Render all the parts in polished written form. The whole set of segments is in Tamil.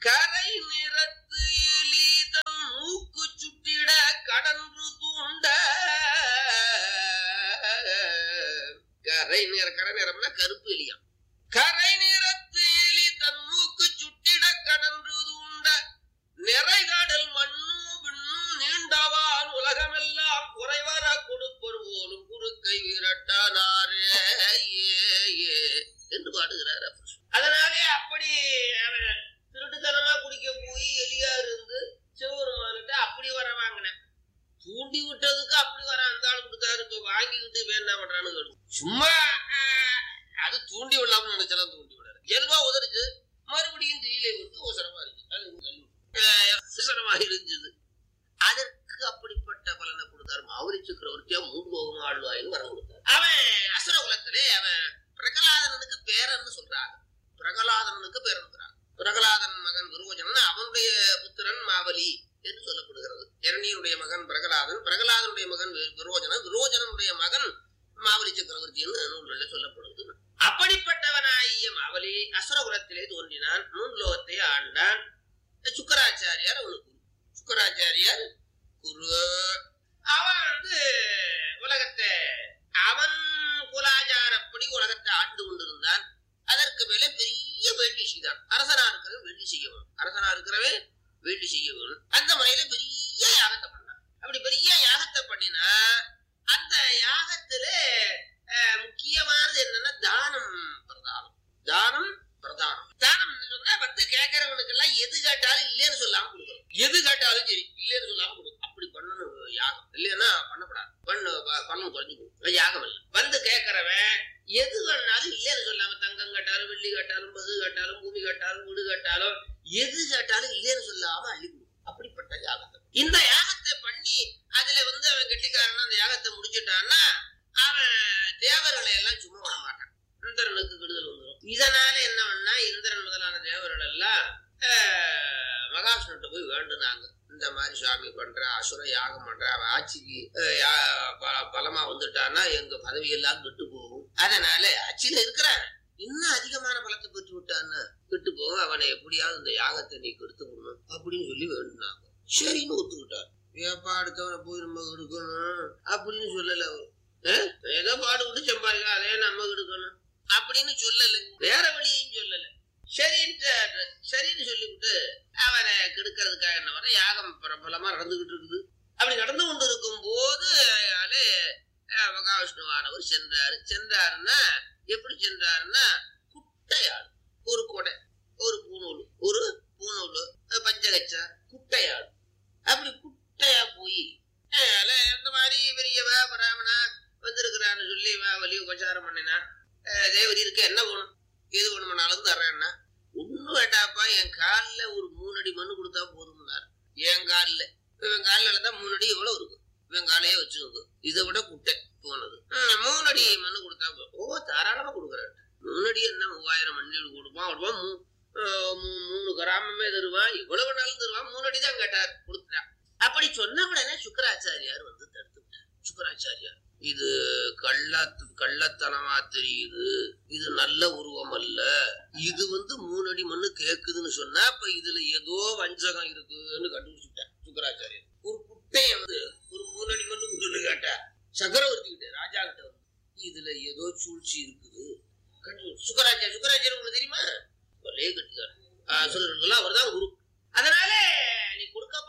கரை நிறத்து எலிதன் மூக்கு சுட்டிட கடன்று தூண்ட. கரை நிறம்னா கருப்பு எலியாம். கரை நிறத்து எலி தன் மூக்கு சுட்டிட கடன்று தூண்ட நிறைகாடல் மண்ணும் விண்ணும் நீண்டவான் உலகமெல்லாம் குறைவர கொடுப்பர் போலும் குறுக்கை விரட்டானாரே என்று பாடுகிறார். அதனாலே அப்படி திருட்டுத்தனமா குடிக்க போய் எலியா இருந்து சிவபெருமான்கிட்ட அப்படி வர வாங்கினேன். தூண்டி விட்டதுக்கு அப்படி வர அந்த ஆள் கொடுத்தாரு. இப்ப வாங்கிக்கிட்டு வேணா பண்றான்னு கேள்வி. சும்மா அது தூண்டி விடலாம்னு நினைச்சாலும் தூண்டி விடாது. இயல்பா உதறிச்சு மறுபடியும் தீயிலே விட்டு அவசரமா இருக்கு. அவசரமா இருந்துச்சு. அதற்கு அப்படிப்பட்ட பலனை கொடுத்தாரு. மாவரி சக்கரவர்த்தியா 3 லோகம் ஆழ்வாயின்னு வரம் கொடுத்தாரு. அவன் அசுர குலத்திலே அவன் பிரகலாதனுக்கு பேரன்னு சொல்றாங்க. பிரகலாதனுக்கு பேரனுக்கிறான். பிரகலாதன் மகன் விரோஜனன், அவனுடைய புத்திரன் மாவலி என்று சொல்லப்படுகிறது. இரணியனுடைய மகன் பிரகலாதன், பிரகலாதனுடைய மகன் விரோஜனன், விரோஜனனுடைய மகன் மாவலி சக்கரவர்த்தி என்று நூல்களில் சொல்லப்படுகிறது. அப்படிப்பட்டவனாகிய மாவலி அசுரகுலத்திலே தோன்றினான். 3 லோகத்தை ஆண்டான். சுக்கராச்சாரியார் அவனுக்கு குரு. சுக்கராச்சாரியார் குரு. அவன் உலகத்தை அவன் குலாச்சாரப்படி உலகத்தை ஆண்டு கொண்டிருந்தான். அதற்கு மேல பெரிய வேள்வி செய்தான். அரசனா இருக்கிறவன் வேள்வி செய்யவன். அரசனா இருக்கிறவன் வேள்வி செய்யவன். அந்த முறையில பெரிய யாகத்தை பண்ணான். அப்படி பெரிய யாகத்தை பண்ணினா அந்த யாகத்துல முக்கியமானது என்னன்னா தானம் பிரதானம். தானம் பிரதானம். தானம் சொன்னா கேட்கறவனுக்கு எல்லாம் எது கேட்டாலும் இல்லைன்னு சொல்லாம கொடுக்கணும். எது கேட்டாலும் சரி இல்லைன்னு சொல்லாம கொடுக்கும். அப்படி பண்ணணும் யாகம். இல்லைன்னா பண்ணப்படாது. பணம் குறைஞ்சு போகும். யாகம் இல்லை. கேட்கறவன் எது வேணாலும் இல்லைன்னு சொல்லாம தங்கம் கேட்டாலும் வெள்ளி கேட்டாலும் பசு கேட்டாலும் பூமி கேட்டாலும் வீடு கேட்டாலும் எது கேட்டாலும் இல்லைன்னு சொல்லாம அள்ளி கொடுக்கும். அப்படிப்பட்ட யாகத்தை இந்த யாகத்தை பண்ணி அதுல அவன் கெட்டிக்காரன் அந்த யாகத்தை முடிச்சுட்டான்னா அவன் தேவர்களை எல்லாம் சும்மா விட மாட்டான். இந்திரனுக்கு கெடுதல் வந்துடும். இதனால என்ன பண்ணா இந்திரன் முதலான தேவர்கள் எல்லாம் மகாவிஷ்ணுட்ட போய் வேண்டுனாங்க. இந்த மாதிரி சுவாமி பண்ற அசுர யாகம் பண்ற அவன் ஆட்சிக்கு பலமா வந்துட்டான்னா எங்க பதவி எல்லாம் கெட்டு போகும். அதனால ஆட்சியில இருக்கிறான் இன்னும் அதிகமான பலத்தை பெற்று விட்டான்னு கெட்டு போகும். அவனை எப்படியாவது இந்த யாகத்தை நீ கெடுத்து விடணும் அப்படின்னு சொல்லி வேண்டுனாங்க. சரின்னு ஒத்துக்கிட்டார். ஏப்பா அடுத்தவனை போய் நம்ம எடுக்கணும் அப்படின்னு சொல்லல. அவரு ஏதோ பாடு விட்டு சம்பாதிக்க அதே நம்ம எடுக்கணும் அப்படின்னு சொல்லல. வேற வழியும் சொல்லல. சரின்னு சொல்லிவிட்டு அவனை கெடுக்கிறதுக்காக என்ன வர யாகம் பிரபலமா நடந்துகிட்டு இருக்குது. அப்படி நடந்து கொண்டு இருக்கும் போது மகாவிஷ்ணுவானவர் சென்றாருன்னா எப்படி சென்றாருன்னா குட்டையாடு, ஒரு கொடை, ஒரு பூநூல் பஞ்சகச்சா குட்டையாடு. அப்படி குட்டையா போய் இந்த மாதிரி பெரியவ பராமனா வந்திருக்கிறான்னு சொல்லி வலி உபச்சாரம் பண்ணினா. தேவதி இருக்க என்ன வேணும் எது வேணும்னாலும் தர்றேன்னா. ஒன்னும் வேண்டாப்பா என் காலில் ஒரு 3 அடி மண்ணு கொடுத்தா போதும்னாரு. என் காலில் இவன் காலில் தான் 3 அடி எவ்வளவு இருக்கும். இவன் காலையே வச்சுக்கோங்க. இதை விட குட்டை போனது 3 அடி மண்ணு கொடுத்தா தாராளமா கொடுக்குறாரு. 3 அடி என்ன 3000 மண்ணில் கொடுப்பான். 3 கிராமமே தருவான். இவ்வளவு நாளும் தருவான். 3 அடி தான் கேட்டார், கொடுத்துட்டான். அப்படி சொன்ன உடனே சுக்கராச்சாரியார் தடுத்து விட்டார். சுக்கராச்சாரியார் இது கள்ளத்தனமா தெரியுது, இது நல்ல உருவம் அல்ல, இது 3 அடி மண்ணு கேக்குதுன்னு சொன்னா அப்ப இதுல ஏதோ வஞ்சகம் இருக்குன்னு கண்டுபிடிச்சுட்டார் சுக்கராச்சாரியர். ஒரு குட்டைய ஒரு 3 அடி மண்ணு கொடுன்னு கேட்டா சக்கரவர்த்தி கிட்ட ராஜா கிட்ட இதுல ஏதோ சூழ்ச்சி இருக்குது சுக்கராச்சாரியர் உங்களுக்கு தெரியுமா? ஒரே கட்டுக்கார் சொல்றதுக்கெல்லாம் அவர் தான் குரு. அதனால நீ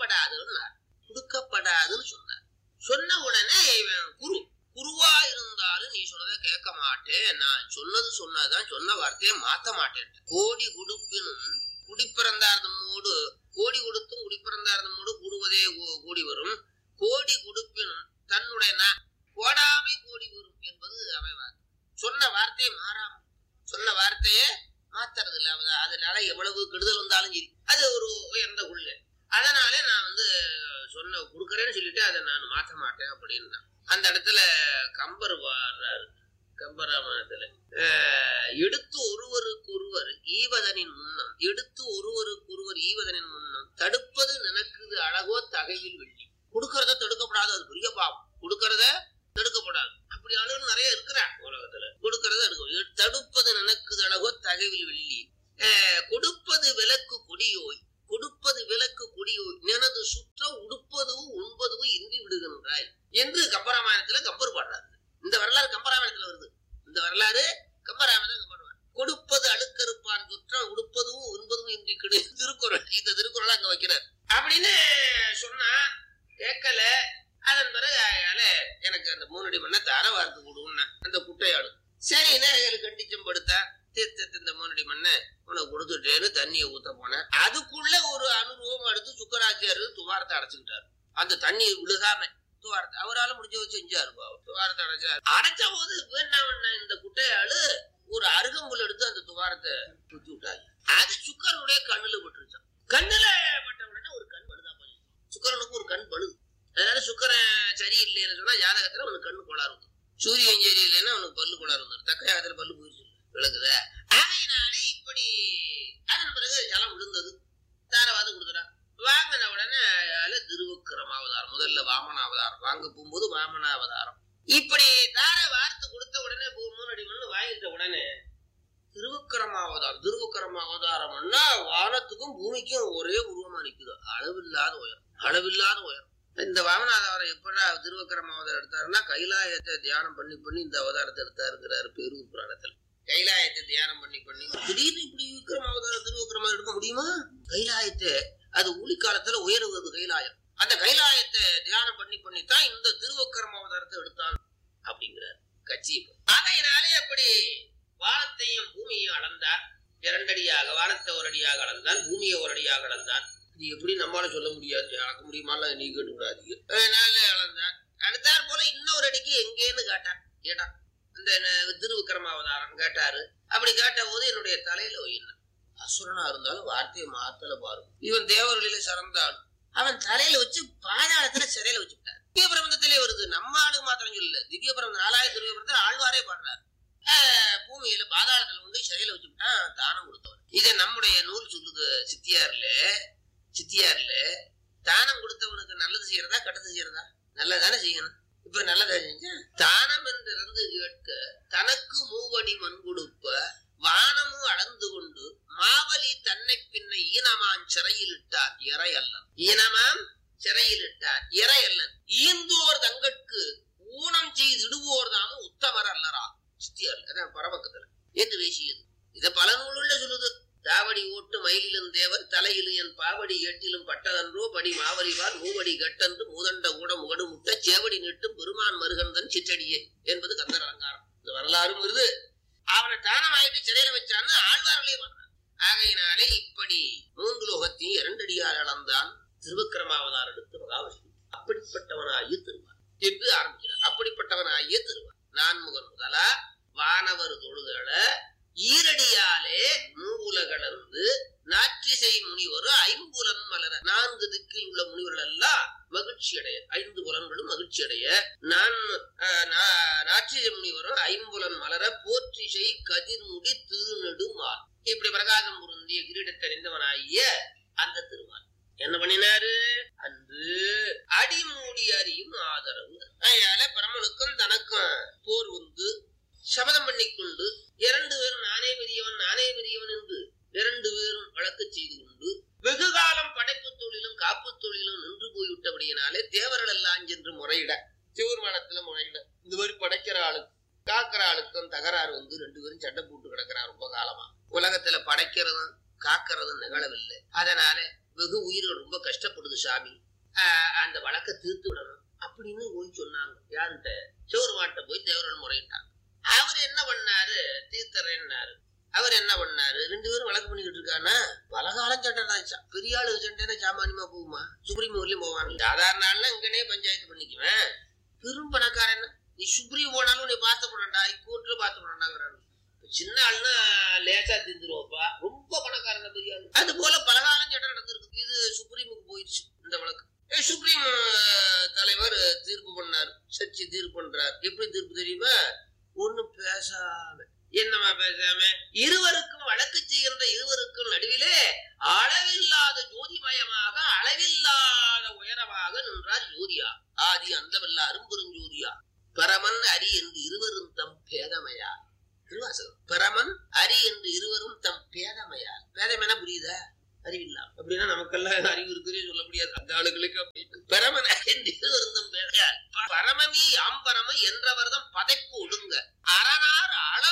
கொடுக்கப்படாதுன்னு சொன்னார். சொன்ன உடனே இவன் குருவா இருந்தாலும் நீ சொன்னதை கேட்க மாட்டேன், நான் சொன்னதுதான், சொன்ன வார்த்தையை மாத்த மாட்டேன். கோடி கொடுப்பினும் குடிப்பிறந்தார்தமோடு கோடி கொடுத்தும் குடிப்பிறந்தார்தமோடு கூடுவதே கூடி வரும். கோடி கொடுப்பினும் தன்னுடைய கோடாமை கோடி வரும் என்பது அவன் சொன்ன வார்த்தையை மாறாம சொன்ன வார்த்தையை மாத்துறது இல்ல. அதனால எவ்வளவு கெடுதல் வந்தாலும் சரி அது ஒரு உயர்ந்த கொள்கை. அதனால நான் சொன்ன கொடுக்கறேன்னு சொல்லிட்டு அதை நான் மாற்ற மாட்டேன் அப்படின்னா. அந்த இடத்துல கம்பர் வர்றாரு. கம்பராமாயணத்துல எடுத்து ஒருவருக்கொருவர் ஈவதனின் முன்னம் தடுப்பது நினைக்குது அழகோ தகையில் வெள்ளி. கொடுக்கறத தடுக்கப்படாது, அது பெரிய பாவம். கொடுக்கறத தடுக்கப்படாது. அப்படி ஆளுநர் நிறைய இருக்கிறான் உலகத்துல. கொடுக்கறத தடுப்பது நினைக்குது அழகோ தகைவில் வெள்ளி. கொடுப்பது விளக்கு கொடியோய் சுற்றம் உடுப்பதும் உண்பதும் இன்றி கிடு திருக்குறள். இந்த திருக்குறள் அங்க வைக்கிறார் அப்படின்னு சொன்னா கேட்கல. அதன் பிறகு எனக்கு அந்த 3 அடி மண்ணை தர வார்த்து கொடுன்னா அந்த குட்டையாளு. சரின்னா கண்டிச்சம் படுத்தா தீர்த்தத்து இந்த 3 அடி மண்ணை உனக்கு கொடுத்துட்டேன்னு தண்ணியை ஊத்த போனேன். அதுக்குள்ள ஒரு அனுபவம் எடுத்து சுக்கராச்சாரு துவாரத்தை அடைச்சுக்கிட்டாரு. அந்த தண்ணி விழுகாம துவாரத்தை அவரால் முடிஞ்ச வச்சு செஞ்சாரு. துவாரத்தை அடைச்சாரு. அடைச்ச போது வேணா இந்த குட்டையாளு ஒரு அருகம்புல் எடுத்து அந்த துவாரத்தை குத்தி விட்டாங்க. அது சுக்கரனுடைய கண்ணுல பட்டுருச்சான். கண்ணுல பட்ட உடனே ஒரு கண் பழுதா போச்சு. சுக்கரனுக்கு ஒரு கண் பழுது. அதனால சுக்கரன் சரியில்லைன்னு சொன்னா ஜாதகத்துல அவனுக்கு கண்ணு கோளாறு வந்துடும். சூரியன் சரியில்லைன்னா அவனுக்கு பல்லு கோளாறு வந்துடும். தக்க ஜாதகத்துல பல்லு போயிடுச்சு விளக்குத. ஆகையினாலே இப்படி அதன் பிறகு ஜலம் விழுந்தது. தாரவாதம் கொடுத்துட்டா. வாங்கின உடனே திருவுக்கிரமாவதாரம், முதல்ல வாமனாவதாரம் வாங்க போகும்போது வாமனாவதாரம். இப்படி தார வார்த்து கொடுத்த உடனே 3 அடி மண்ணு வாங்கிட்ட உடனே திருவுக்கிரமாவதாரம். திருவுக்கிரமாவதாரம்னா வானத்துக்கும் பூமிக்கும் ஒரே உருவமா நிக்குது. அளவில்லாத உயரம், அளவில்லாத உயரம். இந்த வாமனாவதாரம் எப்படா திருவுக்கிரமாவதாரம் எடுத்தாருன்னா கைலாயத்தை தியானம் பண்ணி இந்த அவதாரத்தை எடுத்தாருங்கிறாரு பேரூர் புராணத்துல. கைலாயத்தை தியானம் பண்ணி திடீர்னு இப்படி விக்ரமாவதாரம் திருவுக்கிரமா எடுக்க முடியுமா? கைலாயத்தை அது ஊழி காலத்துல உயருவது கைலாயம். அந்த கைலாயத்தை தியானம் பண்ணித்தான் இந்த திருவுக்கிரமாவதாரத்தை எடுத்தான் அப்படிங்கிறார் கட்சி. ஆகையினாலே அப்படி வானத்தையும் பூமியையும் அளந்தார். 2 அடியாக வானத்தை 1 அடியாக அளந்தான், பூமியை 1 அடியாக அளந்தான். இது எப்படி நம்மளால சொல்ல முடியாது, அளக்க முடியுமால நீ கேட்டுக்கூடாதீங்க. அதனால அளந்தான். அடுத்தாற் போல இன்னொரு அடிக்கு எங்கேன்னு கேட்டான். கேட்டான் இந்த திருவிக்கிரமாவதாரம் கேட்டாரு. அப்படி கேட்ட போது என்னுடைய தலையில ஒயின்னு அசுரனா இருந்தாலும் வார்த்தையை மாத்தல பாருங்க. இவன் தேவர்களில சிறந்தான். அவன் தலையில வச்சு பாதாளத்துல சிறையில வச்சுட்டார். திவ்ய பிரபந்தத்திலே வருது. நம்ம ஆளு மாத்திரம் சொல்லல. திவ்ய பிரபந்தம் 4000 திவ்ய பிரபந்தத்தில் ஆழ்வாரே பாடுறாரு. பூமியில பாதாளத்துல வந்து சிறையில வச்சுட்டான் தானம் கொடுத்தவன். இதை நம்முடைய நூல் சொல்லுது. சித்தியார்ல தானம் கொடுத்தவனுக்கு நல்லது செய்யறதா கெட்டது செய்யறதா? நல்லதானே செய்யணும். இப்ப நல்லதா செஞ்சா தானம் என்று கேட்க தனக்கு 3 அடி மண் கொடுப்ப வானமும் அளந்து கொண்டு மாவலி தன்னை பின்ன ஈனமான் சிறையில் இட்டார் இறை அல்லன். ஈனமாம் சிறையில் இட்டார் இறை அல்லன். ஈந்தோர் தங்கட்கு ஊனம் செய்திடுவோர் தாமும் உத்தமர் அல்லரா. சித்தியார்ல பரபக்கத்துல என்று பேசியது. இத பல நூலுள்ள சொல்லுது. தாவடி ஓட்டு மயிலிலும் தேவர் தலையிலும் என் பாவடி ஏட்டிலும் பட்டதன்றோ படி மாவரிவார் 3 அடி கட்டன்று மூதண்ட கூட முகடு முட்ட சேவடி நீட்டும் பெருமான் மருகந்தன் சிற்றடியே என்பது கந்தர் அலங்காரம். இந்த வரலாறும் வருது. அவனை தானம் ஆயிட்டு சிறையில வச்சான்னு ஆழ்வார்களே பண்றான். ஆகையினாலே இப்படி 3 லோகத்தையும் 2 அடியால் அளந்தான் திருவிக்கிரமாவதாரம் எடுத்து மகாவிஷ்ணு. அப்படிப்பட்டவனாகிய திருவான் என்று ஆரம்பிக்கிறார். அப்படிப்பட்டவனாகிய திருவான் நான்முகன் முதலா வானவர் தொழுதல ஈரடியாலே மூவுலகளந்து நாற்றிசை முனிவர் 5 புலன் மலர. 4 திக்கில் உள்ள முனிவர்கள் எல்லாம் மகிழ்ச்சி அடைய, 5 புலன்களும் மகிழ்ச்சி அடைய நாற்றிசை முனிவரும் 5 புலன் மலர போற்றிசை கதிர்முடி திருநெடுமால். இப்படி பிரகாசம் பொருந்திய கிரீடத்தை அறிந்தவனாகிய அந்த திருமால் என்ன பண்ணினாரு? அன்று அடிமூடி அறியும் ஆதரவு. அதனால பிரமனுக்கும் தனக்கும் போர் வந்து சபதம் பண்ணிக்கொண்டு 2 பேரும் நானே பெரியவன் என்று 2 பேரும் வழக்கு செய்து கொண்டு வெகு காலம் படைப்பு தொழிலும் காப்பு தொழிலும் நின்று போய்விட்டபடியினாலே தேவர்கள் எல்லாம் சென்று முறையிட, சிவருமானத்துல முறையிட, இந்த மாதிரி படைக்கிற ஆளுக்கு காக்கிற ஆளுக்கும் தகராறு வந்து 2 பேரும் சட்டை போட்டு கிடக்கிறார். ரொம்ப காலமா உலகத்துல படைக்கிறதும் காக்கிறதும் நிகழவில்லை. அதனால வெகு உயிர்கள் ரொம்ப கஷ்டப்படுது சாமி, அந்த வழக்கை தீர்த்து விடணும் அப்படின்னு போய் சொன்னாங்க. யாருகிட்ட? சிவருமாட்ட போய் தேவர்கள் முறையிட்டாங்க. அவர் என்ன பண்ணாரு? தீர்த்தரேன்னாரு. அவர் என்ன பண்ணாரு? 2 பேரும் வழக்கு பண்ணிக்கிட்டு இருக்கானா பலகாலம் சண்டை தான். பெரிய ஆளு சண்டைனா சாமானியமா போகுமா? சுப்ரீம் கோர்ட்லயும் போவாங்க. சாதாரண நாள்னா இங்கனே பஞ்சாயத்து பண்ணிக்குவேன். பெரும் பணக்காரன் நீ சுப்ரீம் போனாலும் நீ பார்த்து போடா, கோர்ட்ல பார்த்து போடாங்கிறாங்க. சின்ன ஆளுன்னா லேசா தீர்ந்துருவோப்பா. ரொம்ப பணக்காரன் பெரிய ஆளு. அது போல பலகாலம் சண்டை நடந்திருக்கு. இது சுப்ரீமுக்கு போயிடுச்சு இந்த வழக்கு. சுப்ரீம் தலைவர் தீர்ப்பு பண்ணாரு. சர்ச்சை தீர்ப்பு பண்றாரு. எப்படி தீர்ப்பு தெரியுமா? ஒண்ணும் பேசாம, என்னமா பேசாம, இருவருக்கும் வழக்கு செய்கின்ற இருவருக்கும் நடுவிலே அளவில்லாத ஜோதிமயமாக அளவில்லாத உயரமாக நின்றார் ஜோதியா. ஆதி அந்தமில்ல அரும்பெருஞ்சோதியா. பரமன் அரி என்று இருவரும் தம் பேதமையா. திருவாசகம். பரமன் அரி என்று இருவரும் தம் பேதமையா. பேதமைனா புரியுதா? அறிவில்லாம். அப்படின்னா நமக்கெல்லாம் அறிவு இருக்குன்னே சொல்ல முடியாது. அந்த ஆளுகளுக்கு பரமன் என்று இருவரும் பரமமி ஆம்பரம என்றவர்தம் பதைப்பு ஒடுங்க அரணார் அழல் உருவ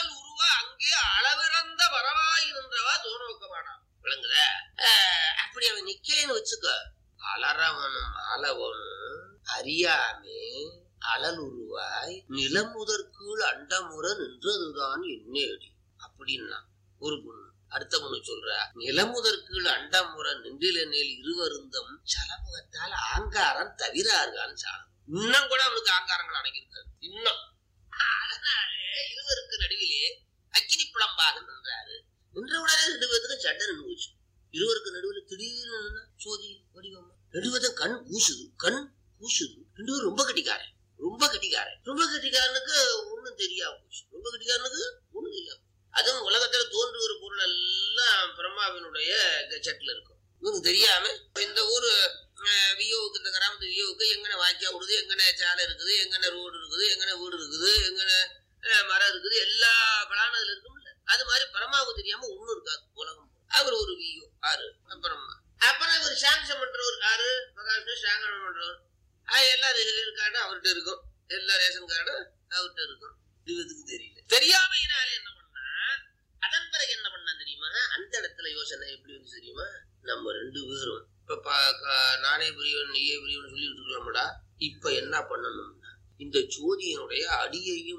அங்கே அளவிறந்த வரவாயிருந்தவா தோணோக்கமாடா விளங்குத. அப்படி அவன் நிக்கலைன்னு வச்சுக்க, அலறவனும் அளவனும் அறியாமே அழலுருவாய் நிலமுதற்கீழ் அண்டமுற நின்றதுதான் என்னேடி அப்படின்னா ஒரு பொண்ணு. அடுத்த பொண்ணு சொல்ற, நிலமுதற்கீழ் அண்டமுற நின்றிலனில் இருவருந்தம் சலமுகத்தால் ஆங்காரம் தவிரார்கான்னு சாலம். இன்னும் கூட அவனுக்கு ஆங்காரங்கள் அடங்கியிருக்காரு இன்னும். அதனாலே இருவருக்கு நடுவிலே அக்கினி புலம்பாக நின்றாரு. நின்றவுடனே 2 பேருக்கு சண்டை நின்று போச்சு. இருவருக்கு நடுவில் திடீர்னு சோதி வடிவம் 2 பேரும் கண் கூசுது. 2 பேரும் ரொம்ப கட்டிக்காரன். கட்டிக்காரனுக்கு ஒண்ணும் தெரியாம போச்சு. அதுவும் உலகத்துல தோன்றுகிற பொருள் எல்லாம் பிரம்மாவினுடைய கச்சட்ல இருக்கும். இவனுக்கு தெரியாம இந்த ஊரு வியோவுக்கு, இந்த கிராமத்து வியோவுக்கு எங்கன வாய்க்கா விடுது, எங்கன சாலை இருக்குது, எங்கன ரோடு இருக்குது, எங்கன வீடு இருக்குது, எங்கன மரம் இருக்குது, எல்லா பலானும் அதுல இருக்கும்ல. அது மாதிரி பிரம்மாவுக்கு தெரியாம ஒண்ணும் இருக்காது உலகம். அவர் ஒரு வியோ ஆறு பிரம்மா. அப்புறம் இவர் சாங்ஷன் பண்றவர் ஆறு மகாவிஷ்ணு சாங்கனம் பண்றவர். எல்லா ரேஷன் கார்டும் அவர்கிட்ட இருக்கும், எல்லா ரேஷன் கார்டும் அவர்கிட்ட இருக்கும். இதுக்கு தெரியல. தெரியாமையினால என்ன பண்ணா, அதன் பிறகு என்ன பண்ணா தெரியுமா, அந்த இடத்துல யோசனை எப்படி வந்து தெரியுமா, நம்ம 2 பேரும் இப்ப நானே பெரியவன் நீயே பெரியவன் சொல்லிட்டு இருக்கலாம்டா. இப்ப என்ன பண்ணணும்னா, இந்த ஜோதியினுடைய அடியையும்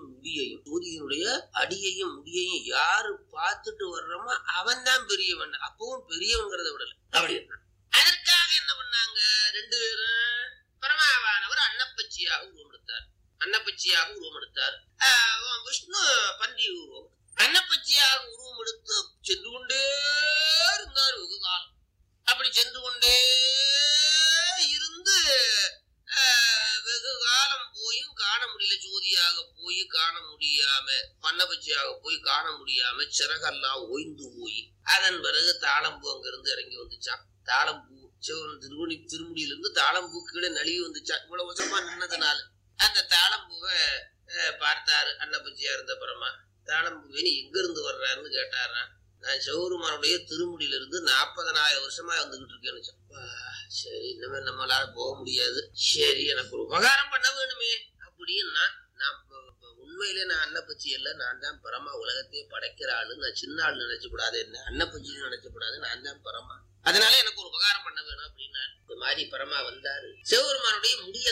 முடியையும் யாரு பார்த்துட்டு வர்றோமோ அவன் தான் பெரியவன். அப்பவும் பெரியவன்கிறத விடல அப்படி. அதற்காக என்ன பண்ணாங்க, 2 பேரும் பரமாவானவர் அன்னப்பச்சியாக உருவம் எடுத்தார். விஷ்ணு பன்றி உருவம். அன்னப்பச்சியாக உருவம் எடுத்து சென்று கொண்டே இருந்தார் வெகு காலம். அப்படி சென்று கொண்டே இருந்து வெகு காலம் போயும் காண முடியல. ஜோதியாக போய் காண முடியாம, பன்னப்பச்சியாக போய் காண முடியாம சிறகெல்லாம் ஓய்ந்து போய், அதன் பிறகு தாளம்பூ அங்கிருந்து இறங்கி வந்துச்சான். தாளம்பூ சிவன் திருமுடியிலிருந்து தாளம்பூ கீழே நழுவி வந்துச்சான். இவ்வளவு வருஷமா நின்னதுனால அந்த தாளம்பூவை பார்த்தாரு அன்னப்பச்சியா இருந்த பரமா. தாளம்பூவை நீ எங்க இருந்து வர்றாருன்னு கேட்டாரான். நான் சிவபெருமானுடைய திருமுடியிலிருந்து 40,000 வருஷமா வந்துகிட்டு இருக்கேன்னு. சரி, இனிமே நம்மளால போக முடியாது. சரி, எனக்கு ஒரு உபகாரம் பண்ண வேணுமே அப்படின்னா, நான் உண்மையிலே நான் அன்னப்பச்சி இல்ல, நான் தான் பரமா. உலகத்தையே படைக்கிற ஆளு. நான் சின்ன ஆள் நினைச்சக்கூடாது, என்ன அன்னப்பச்சின்னு நினைச்சக்கூடாது, நான் தான் பரமா. அதனால எனக்கு ஒரு உபகாரம் பண்ண வேணும் அப்படின்னா, இந்த மாதிரி பரமா வந்தாரு. சிவபெருமானுடைய முடிய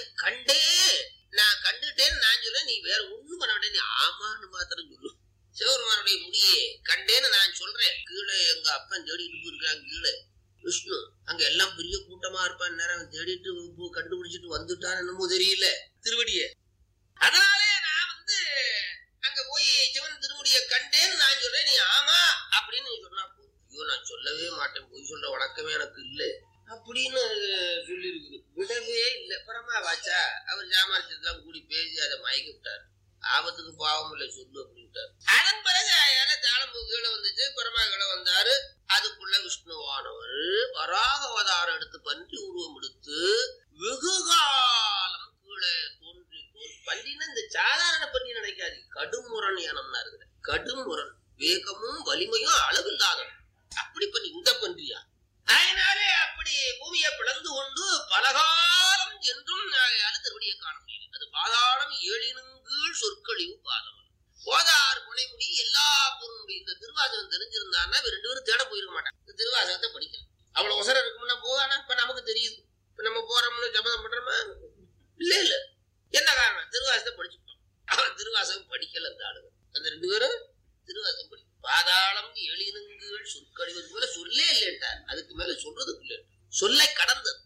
நான் கண்டுட்டேன்னு நான் சொல்றேன், நீ வேற ஒண்ணும் பண்ண வேண்டிய, நீ ஆமான்னு மாத்திரம் சொல்லு. சிவபெருமானுடைய முடியே கண்டேன்னு நான் சொல்றேன். கீழே எங்க அப்பன் தேடிட்டு போயிருக்காங்க. கீழே விஷ்ணு அங்க எல்லாம் பெரிய கூட்டமா இருப்பான். நேரம் தேடிட்டு கண்டுபிடிச்சிட்டு வந்துட்டான்னு என்னமோ தெரியல திருவடிய. அதனாலே நான் அங்க போய் சிவன் திருமுடிய கண்டேன்னு நான் சொல்றேன், நீ ஆமா அப்படின்னு நீ சொன்னா போ. ஐயோ, நான் சொல்லவே மாட்டேன், பொய் சொல்ற வழக்கமே எனக்கு இல்லை அப்படின்னு சொல்லி இருக்குது. விடவே இல்லை. பரமா வாச்சா அவர் சாமர்த்தியெல்லாம் கூடி பேசி அதை மயக்கி விட்டாரு. ஆபத்துக்கு பாவம் இல்லை சொல்லு அப்படின்ட்டாரு. அதன் பிறகு தாளம்பூ கீழே வந்துச்சு, பரமா கீழே வந்தாரு. அதுக்குள்ள விஷ்ணுவானவர் வராக அவதாரம் எடுத்து பன்றி உருவம் எடுத்து வெகு காலம் கீழே தோன்றி பன்றின்னா இந்த சாதாரண பன்றி நினைக்காது, கடுமுரண் எனம்னா இருக்குது. கடுமுரண், வேகமும் வலிமையும் அளவில்லாத அப்படி பண்ணி இந்த பன்றியா. அதனாலே அப்படி பூமியை பிளந்து கொண்டு பலகாலம் என்றும் திருவடியை காண முடியல. அது பாதாளம் 7 சொற்கழிவு பாதம். போதார் புனைமுடி எல்லா பொருளும். இந்த திருவாசகம் தெரிஞ்சிருந்தான்னா 2 பேரும் தேட போயிருக்க மாட்டான். இந்த திருவாசகத்தை படிக்கல. அவ்வளவு அவசரம் இருக்கும்னா போவானா? இப்ப நமக்கு தெரியுது. இப்ப நம்ம போறோம்னு ஜபதம் பண்றோமா? இல்ல. என்ன காரணம்? திருவாசகத்தை படிச்சுட்டோம். அவன் திருவாசகம் படிக்கல. அந்த ஆளுங்க அந்த 2 பேரும் திருவாசகம் படிக்க. பாதாளம் 7 சொற்கழிவு போல சொல்லே இல்லைன்ட்டார். அதுக்கு மேல சொல்றதுக்கு இல்லை. சொல்லை கடந்தது.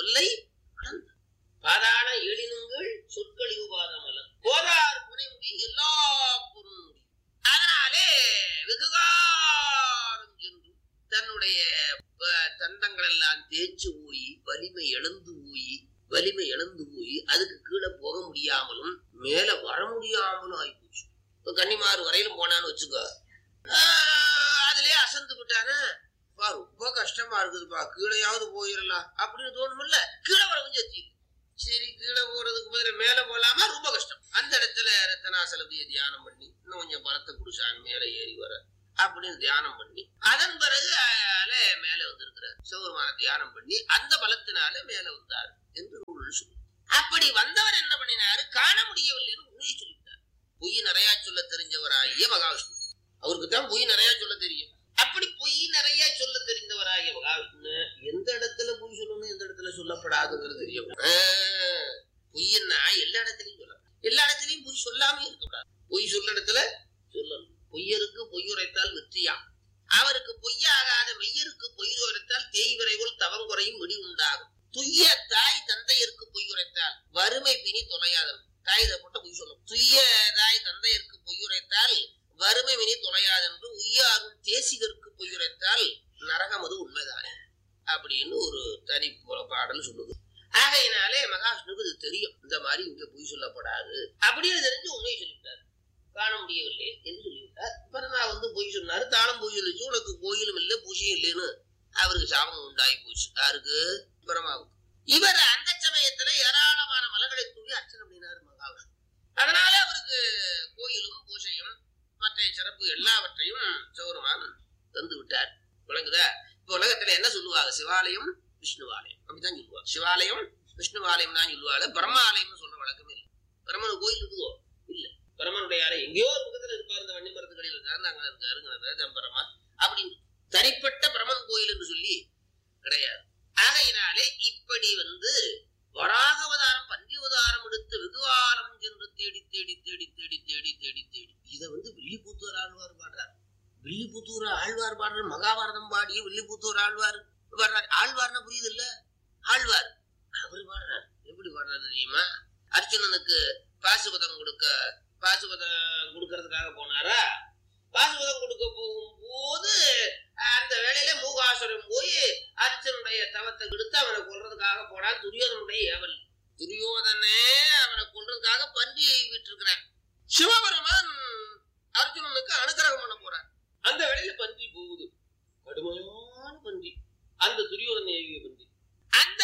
பாதாளம் 7 சொற்கழிவு பாதம் அல்ல. போதார் புனைமுடி எல்லா பொருளும். அதனாலே வெகுகாலம் சென்று தன்னுடைய தந்தங்கள் எல்லாம் தேய்ச்சு போய் வலிமை இழந்து போய் அதுக்கு கீழே போக முடியாமலும் மேல வர முடியாமலும் ஆயிப்போச்சு. கன்னிமார் வரையிலும் போனான்னு வச்சுக்கோ, அதுலயே அசந்து விட்டானா, ரொம்ப கஷ்டமா இருக்குதுப்பா, கீழையாவது போயிடலாம் அப்படின்னு தோணுமில்ல. கீழே வரவும் சத்தி. சரி, கீழே போறதுக்கு பதில மேல போலாமா? ரொம்ப கஷ்டம். அந்த இடத்துல ரத்தனாசலதியை தியானம் பண்ணி இன்னும் கொஞ்சம் பலத்தை குடிச்சான் மேல ஏறி வர அப்படின்னு தியானம் பண்ணி அதன் பிறகு மேல வந்திருக்கிறார். சிவபெருமான தியானம் பண்ணி அந்த பலத்தினால மேல வந்தார் என்று சொல்லு. அப்படி வந்தவர் என்ன பண்ணினாரு? காண முடியவில்லைன்னு உண்மையை சொல்லிட்டார். பொய் நிறைய சொல்ல தெரிஞ்சவராகிய மகாவிஷ்ணு அவருக்கு தான் பொய் நிறைய சொல்ல தெரியும். அப்படி பொய் நிறைய சொல்ல தெரிந்தவராகிய மகாவிஷ்ணு எந்த இடத்துல பொய் சொல்லணும், எந்த இடத்துல சொல்லப்படாதுங்கிறது தெரியும். பொய்யன்னா எல்லா இடத்துலயும் சொல்லலாம், எல்லா இடத்துலயும் பொய் சொல்லாம இருக்கக்கூடாது. பொய் சொல்ல இடத்துல சொல்லணும். பொய்யருக்கு பொய் உரைத்தால் வெற்றியா, அவருக்கு பொய்யாகாத மெய்யருக்கு பொய் உரைத்தால் தேய் விரைவில் தவங்குறையும் விடி உண்டாகும். துய்ய தாய் தந்தையருக்கு பொய் உரைத்தால் வறுமை பிணி தொலையாதன். தாய் இதை போட்ட பொய் சொல்லும். துய்ய தாய் தந்தையருக்கு பொய் உரைத்தால் வறுமை பிணி தொலையாதென்று உய்ய அருள் தேசிகருக்கு பொய் உரைத்தால் நரகம் அது உண்மைதானே அப்படின்னு ஒரு தனி பாடல் சொல்லுது. ஆகையினாலே மகாவிஷ்ணுக்கு இது தெரியும், இந்த மாதிரி இங்க பொய் சொல்லப்படாது அப்படின்னு தெரிஞ்சு உண்மையை சொல்லிவிட்டார். காண முடியவில்லை என்று சொல்லிவிட்டார். பரமா பொய் சொன்னாரு, தானும் பொய் சொல்லிச்சு. உனக்கு கோயிலும் இல்லை பூஜையும் இல்லைன்னு அவருக்கு சாபம் உண்டாகி போச்சு. யாருக்கு? பரமாவுக்கு. இவர் அந்த சமயத்துல ஏராளமான மலர்களை தூவி அர்ச்சனை பண்ணினாரு மகாவிஷ்ணு. அதனால அவருக்கு கோயிலும் பூஜையும் மற்ற சிறப்பு எல்லாவற்றையும் சௌரமான் தந்து விட்டார். விளங்குதா? இப்ப உலகத்துல என்ன சொல்லுவாங்க? சிவாலயம் விஷ்ணுவாலயம் அப்படித்தான் சொல்லுவாங்க. சிவாலயம் விஷ்ணுவாலயம் தான் சொல்லுவாங்க. பிரம்மாலயம் சொல்ற வழக்கமே இல்லை. பிரம்மன் கோயில் இருக்குதோ? இல்ல. பிரம்மனுடைய யாரை எங்கேயோ ஒரு பக்கத்துல இருப்பாரு. இந்த வன்னி மரத்துக்கடியில் இருக்காரு, அங்க இருக்காரு பிரம்மா அப்படின்னு தனிப்பட்ட பிரம்மன் கோயில் என்று சொல்லி கிடையாது. ஆகையினாலே இப்படி வராக அவதாரம் பன்றி அவதாரம் எடுத்து வெகுவாரம் சென்று தேடி தேடி தேடி தேடி தேடி தேடி தேடி இதை வில்லிபுத்தூர் ஆழ்வார் பாடுறார். வில்லிபுத்தூர் ஆழ்வார் பாடுறார். மகாபாரதம் பாடிய வில்லிபுத்தூர் ஆழ்வார் பாடுறார். ஆழ்வார்னா புரியுது இல்ல? ஆழ்வார் அவரு பாடுறார். எப்படி பாடுறாரு தெரியுமா? அர்ஜுனனுக்கு பாசுபதம் கொடுக்கறதுக்காக போனாரா? பாசுபதம் கொடுக்க போகும்போது அந்த வேளையில மூகாசுரன் போய் அர்ஜுனுடைய தவத்தை எடுத்து அவனை கொல்றதுக்காக போனான். துரியோதனுடைய ஏவல். துரியோதனே அவனை கொல்றதுக்காக பன்றியை விட்டிருக்கிறான். சிவபெருமான் அர்ஜுனனுக்கு அனுகிரகம் பண்ண போறான். அந்த வேளையில பன்றி போகுது, கடுமையான பன்றி, அந்த துரியோதன ஏவிய பன்றி. அந்த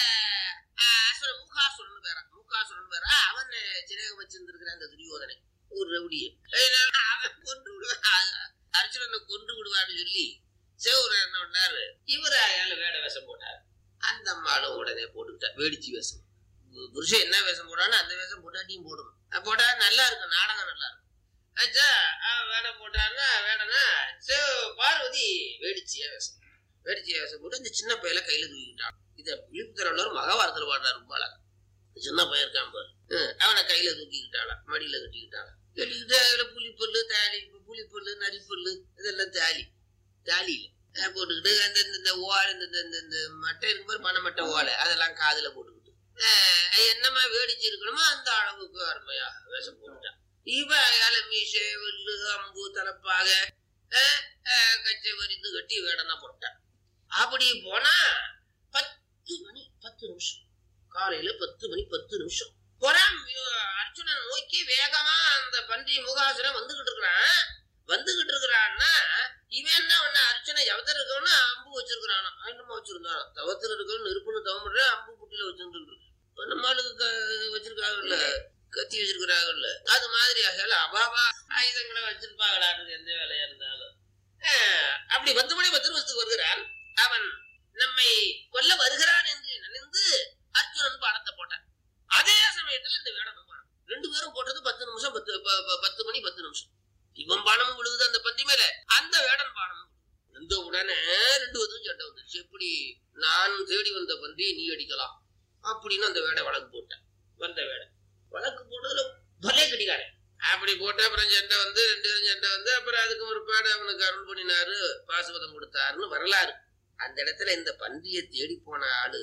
மூகாசுரன் வேற அவன் சினேகம் வச்சிருந்திருக்கிறான். அந்த துரியோதனை ஒரு ரவுடியை அவன் கொன்று விடுவான், அர்ஜுனனை கொன்று விடுவான்னு சொல்லி சிவபுரம் என்ன பண்ணாரு, இவரு அயால வேட வேஷம் போட்டார். அந்த அம்மாளும் உடனே போட்டுக்கிட்டார் வேடிச்சு வேஷம். புருஷன் என்ன வேஷம் போட்டான்னு அந்த வேஷம் போட்டாட்டியும் போடணும். போட்டா நல்லா இருக்கும், நாடகம் நல்லா இருக்கும். ஆச்சா வேட போட்டாருன்னா வேடனா பார்வதி வேடிச்சியா வேஷம் போட்டு இந்த சின்ன பையில கையில தூக்கிட்டான். இத விழுப்புத்தரவர் மகாபாரதத்துல பாடுறாரு. ரொம்ப அழகா சின்ன பையன் இருக்கான் பாரு, அவனை கையில தூக்கிக்கிட்டாளாம், மடியில கட்டிக்கிட்டாளாம். கட்டிக்கிட்டு அதுல புளிப்பல்லு தாலி, புளிப்பல்லு நரிப்பல்லு இதெல்லாம் தாலியில போட்டுக்கிட்டு அந்த ஓலை இந்த மட்டை இருக்கும் பாரு, பனை மட்டை ஓலை அதெல்லாம் காதுல போட்டுக்கிட்டு என்னமா வேடிச்சு இருக்கணுமோ அந்த அளவுக்கு அருமையா வேஷம் போட்டுட்டான். இவ மீசை வெள்ளு அம்பு தலப்பாக கச்சை வரிந்து கட்டி வேடனா போட்டான். அப்படி போனா 10 மணி 10 நிமிஷம், காலையில 10 மணி 10 நிமிஷம் போறான். அர்ஜுனன் நோக்கி வேகமா அந்த பன்றி முகாசுரன் வந்துகிட்டு இருக்கிறான்னா இவன் என்ன ஒண்ணு அர்ச்சனை எவத்துல இருக்கவனு அம்பு வச்சிருக்கிறானா, என்னமா வச்சிருந்தான் தவத்துல இருக்கவன் நெருப்புன்னு தவமுற அம்பு புட்டில வச்சிருந்து நம்மளுக்கு வச்சிருக்காங்கல்ல, கத்தி வச்சிருக்கிறாங்கல்ல, அது மாதிரி அபாவா ஆயுதங்களை வச்சிருப்பாங்களான்னு எந்த வேலையா இருந்தாலும். அப்படி 10 மணி 10 நிமிஷத்துக்கு வருகிறான். அவன் நம்மை கொல்ல வருகிறான் என்று நினைந்து அர்ஜுனன் பானத்தை போட்டான். அதே சமயத்துல இந்த வேடம் ரெண்டு பேரும் போட்டது 10 நிமிஷம் 10 மணி 10 நிமிஷம். இவன் பானமும் விழுகுது அந்த பன்றி மேல, அந்த வேடன் பானமும் இந்த உடனே 2 பேரும் சண்டை வந்துருச்சு. எப்படி நான் தேடி வந்த பன்றியை நீ அடிக்கலாம் அப்படின்னு அந்த வேடை வழக்கு போட்டேன். வந்த வேடை வழக்கு போட்டதுல பலே கடிகாரன் அப்படி போட்ட அப்புறம் சண்டை 2 பேரும் சண்டை அப்புறம் அதுக்கு ஒரு பேடை அவனுக்கு அருள் பண்ணினாரு, பாசுபதம் கொடுத்தாருன்னு வரலாறு. அந்த இடத்துல இந்த பன்றியை தேடி போன ஆளு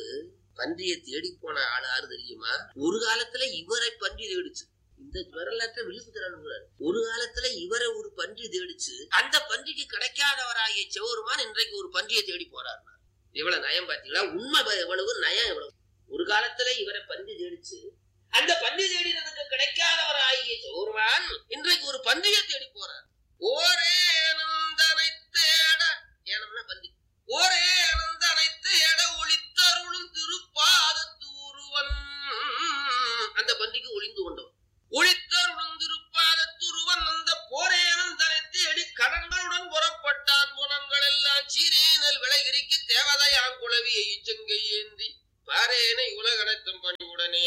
யாரு தெரியுமா? ஒரு காலத்துல இவரை பன்றி தேடிச்சு. இந்த வரலாற்றை விழுப்புத்தரான். ஒரு காலத்துல இவரை ஒரு பன்றி தேடிச்சு. அந்த பன்றிக்கு கிடைக்காதவராகிய சிவபெருமான் இன்றைக்கு ஒரு பன்றியை தேடி போறாரு. எவ்வளவு நயம் பாத்தீங்களா? உண்மை எவ்வளவு நயம் எவ்வளவு. ஒரு காலத்துல இவரை பன்றி தேடிச்சு, அந்த பன்றி தேடினதுக்கு கிடைக்காதவராகிய சிவபெருமான் இன்றைக்கு ஒரு பன்றியை தேடி போறார். ஓரே அனந்தனை தேட, ஏனம்னா பன்றி, ஓரே அனந்தனை தேட ஒளித்தருளும் திருப்பாதத்து ஒருவன். அந்த பன்றிக்கு ஒளிந்து கொண்டவன். ஒளித்தருளும் திருப்பாதத்துருவன் அந்த போரேனும் தனை தேடி கடன்களுடன் புறப்பட்டான். புலங்கள் எல்லாம் சீரேனல் விளைகிரிக்கு தேவதையான் குளவியை செங்கை ஏந்தி பாரேனை உலகனைத்தும் பணிவுடனே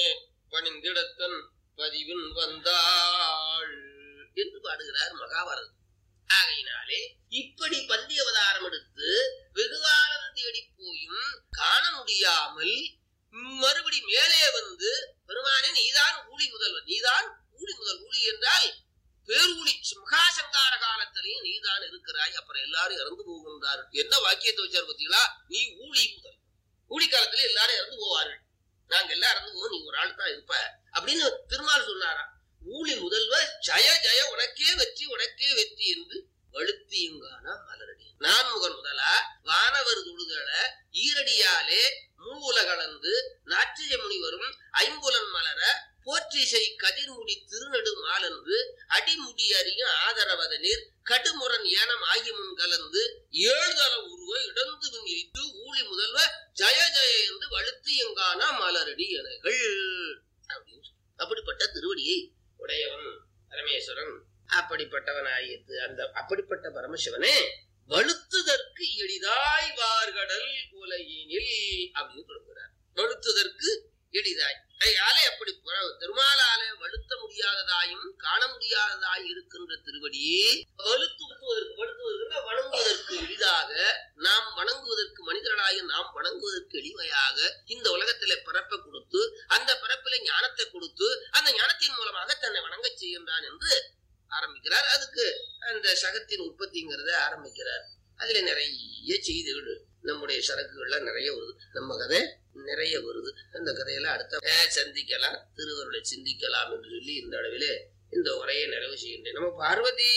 பணிந்திடத்தன் பதிவின் வந்தாள் என்று பாடுகிறார் மகாபாரதம். ஆகையினாலே இப்படி பந்தி அவதாரம் எடுத்து வெகுகாலம் தேடி போயும் காண முடியாமல் மறுபடி மேலே வந்து பெருமானே நீதான் ஊழி முதல்வன், நீதான் ஊழி முதல். ஊழி என்றால் பேரூழி, மகாசங்கார காலத்திலையும் நீதான் இருக்கிறாய், அப்புறம் எல்லாரும் இறந்து போகின்றார். என்ன வாக்கியத்தை வச்சார் பார்த்தீங்களா? நீ ஊழி முதல். ஊழி காலத்துல எல்லாரும் இறந்து போவார்கள், நாங்க எல்லாம் இறந்து போவோம், நீ ஒரு ஆள் தான் இருப்ப அப்படின்னு திருமால் சொன்னாராம். ஊழி முதல்வ ஜய ஜய, உனக்கே வெற்றி, உனக்கே வெற்றி என்று வழுத்தியுங்கானா மலரடி. நான் முகன் முதலா வானவர் தொழுதல ஈரடியாலே மூவுல கலந்து நாற்றிய முனிவரும் ஐம்புலன் மலர போற்றிசை கதிர்முடி திருநடு மாலன்று அடிமுடி அறிய ஆதரவத நீர் கடுமுரண் ஏனம் ஆகி முன் கலந்து ஏழுதள உருவ இடந்துவின் எய்து ஊழி முதல்வ ஜய ஜய என்று வழுத்தியுங்கானா மலரடி எனகள் அப்படின்னு. அப்படிப்பட்ட திருவடியை உடையவன் பரமேஸ்வரன். அப்படிப்பட்டவனாயிற்று அந்த அப்படிப்பட்ட பரமசிவனே வழுத்துதற்கு எளிதாய் வார்கடல் உலகினில் அப்படின்னு சொல்கிறார். வழுத்துதற்கு எளிதாய் ஆலை அப்படி திருமாலாலே வழுத்த முடியாததாயும் காண முடியாததாய் இருக்கின்ற திருவடியே வழுத்துவதற்கு வணங்குவதற்கு எளிதாக, நாம் வணங்குவதற்கு மனிதர்களாக நாம் வணங்குவதற்கு எளிமையாக இந்த உலகத்திலே பிறப்பை கொடுத்து அந்த பிறப்பிலே ஞானத்தை கொடுத்து அந்த ஞானத்தின் மூலமாக தன்னை வணங்க செய்கின்றான் என்று ஆரம்பிக்கிறார். அதுக்கு அந்த சகத்தின் உற்பத்திங்கிறத ஆரம்பிக்கிறார். அதுல நிறைய செய்திகள் நம்முடைய சரக்குகள்ல நிறைய வருது, நம்ம கதை நிறைய வருது. அந்த கதையில அடுத்த சந்திக்கலாம், திருவருளை சிந்திக்கலாம் என்று சொல்லி இந்த அளவிலே இந்த உரையை நிறைவு செய்கின்றேன். நம்ம பார்வதி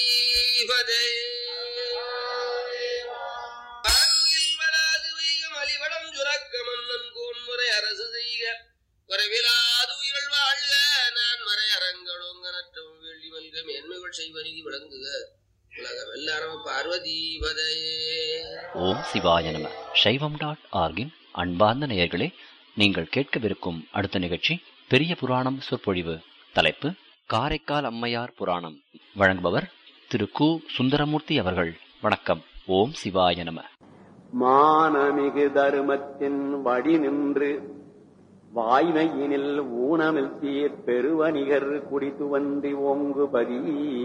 வராது வைகம் அலிவடம் சுரக்க மன்னன் கோன்முறை அரசு செய்க வரவிலாது உயிர்கள் வாழ்க நான் மறை அரங்களோங்க நற்றவும் வெள்ளி மல்க மேன்மைகள் செய்வனிதி விளங்குக உலகம் எல்லாரும் பார்வதீபதையே. ஓம் சிவாய நம. சைவம்.org-இன் அன்பார்ந்த நேயர்களே, நீங்கள் கேட்கவிருக்கும் அடுத்த நிகழ்ச்சி பெரிய புராணம் சொற்பொழிவு. தலைப்பு காரைக்கால் அம்மையார் புராணம். வழங்குபவர் திரு கு. சுந்தரமூர்த்தி அவர்கள். வணக்கம். ஓம் சிவாய நம. மானமிகு தருமத்தின் வழி நின்று வாய்மையினில் ஊனமில் சீர் பெருவணிகர் குடித்துவன்றி ஓங்குபதி.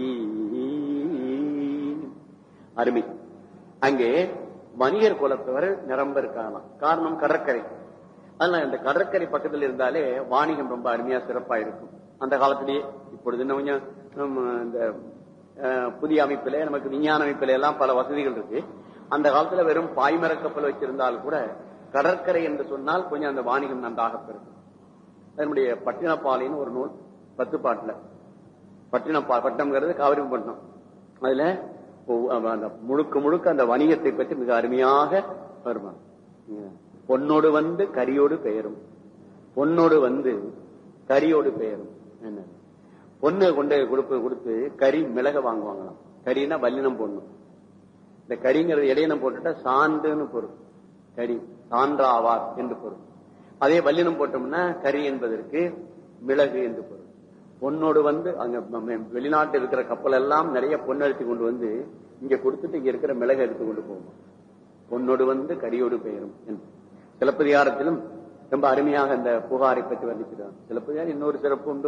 அருமை. அங்கே வணிகர் குலத்தவர் நிரம்ப இருக்கலாம். காரணம் கடற்கரை. அதனால அந்த கடற்கரை பக்கத்தில் இருந்தாலே வாணிகம் ரொம்ப அருமையா சிறப்பா இருக்கும். அந்த காலத்திலேயே, இப்பொழுது கொஞ்சம் இந்த புதிய அமைப்பிலே நமக்கு விஞ்ஞான அமைப்பில எல்லாம் பல வசதிகள் இருக்கு. அந்த காலத்துல வெறும் பாய்மர கப்பல் வச்சிருந்தால் கூட கடற்கரை என்று சொன்னால் கொஞ்சம் அந்த வாணிகம் நன்றாக பெறும். அதனுடைய பட்டினப்பாலைன்னு ஒரு நூல் 10 பாட்டுல, பட்டம்ங்கிறது காவிரிப்பட்டினம், அதுல முழுக்க முழுக்க அந்த வணிகத்தை பற்றி மிக அருமையாக வருவாங்க. பொன்னோடு வந்து கரியோடு பெயரும், பொன்னோடு வந்து கரியோடு பெயரும். என்ன பொண்ணு கொண்டு கொடுத்து கறி மிளக வாங்குவாங்களாம். கறினா வல்லினம் போடணும். இந்த கறிங்கிறது இடையினம் போட்டுட்டா சான்றுன்னு பொருள், கறி சான்றாவார் என்று பொருள். அதே வல்லினம் போட்டோம்னா கறி என்பதற்கு மிளகு என்று பொருள். பொன்னோடு வந்து அங்க வெளிநாட்டு இருக்கிற கப்பல் எல்லாம் நிறைய பொன்னெடுத்து கொண்டு வந்து இங்க கொடுத்துட்டு இங்க இருக்கிற மிளகு எடுத்து கொண்டு போகும். பொன்னோடு வந்து கரியோடு பெயரும் என்று சிலப்பதிகாரத்திலும் ரொம்ப அருமையாக அந்த புகாரை பற்றி வர்ணிக்கிறார். சிலப்பதிகாரம் இன்னொரு சிறப்பு உண்டு.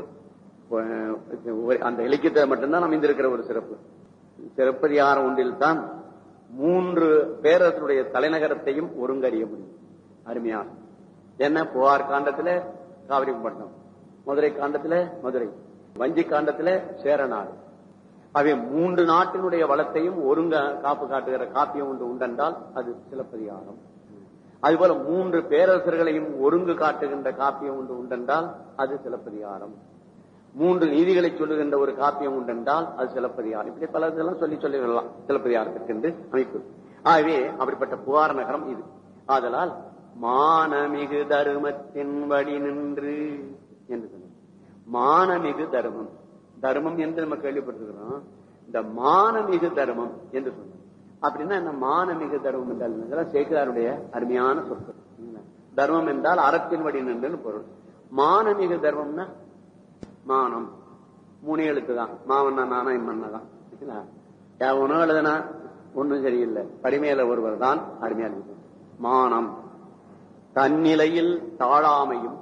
அந்த இலக்கியத்தில் மட்டும்தான் அமைந்திருக்கிற ஒரு சிறப்பு. சிலப்பதிகாரம் ஒன்றில் தான் 3 பேரரசனுடைய தலைநகரத்தையும் ஒருங்கறிய முடியும் அருமையாக. என்ன, புகார் காண்டத்துல காவிரிப்பட்டினம், மதுரை காண்டத்துல மதுரை, வஞ்சி காண்டத்துல சேரநாடு. அவை 3 நாட்டினுடைய வளத்தையும் ஒருங்க காப்பு காட்டுகிற காப்பியம் ஒன்று உண்டென்றால் அது சிலப்பதிகாரம். அதுபோல 3 பேரரசர்களையும் ஒருங்கு காட்டுகின்ற காப்பியம் ஒன்று உண்டென்றால் அது சிலப்பதிகாரம். 3 நீதிகளை சொல்லுகின்ற ஒரு காப்பியம் உண்டென்றால் அது சிலப்பதிகாரம். இப்படி பல இதெல்லாம் சொல்லி சொல்லலாம் சிலப்பதிகாரத்திற்கு என்று அமைப்பு. ஆகவே அப்படிப்பட்ட புகார் நகரம் இது. ஆதலால் மானமிகு தருமத்தின் வழி நின்று என்று சொன்ன மானமிகு தர்மம், தர்மம் என்று நம்ம கேள்விப்பட்டிருக்கிறோம். இந்த மானமிகு தர்மம் என்று சொன்ன அப்படின்னா என்ன? மானமிகு தர்மம் என்றால் சேக்கிராருடைய அருமையான சொற்கள். தர்மம் என்றால் அறத்தின் வழி நின்று பொருள். மானமிகு தர்மம்னா மானம் 3 எழுத்து தான். மாவண்ணா நானா இம்மண்ணதான். எவனோ எழுதுனா ஒன்னும் சரியில்லை. படிமையில ஒருவர் தான் அருமையா இருக்கு. மானம் தன்னிலையில் தாழாமையும்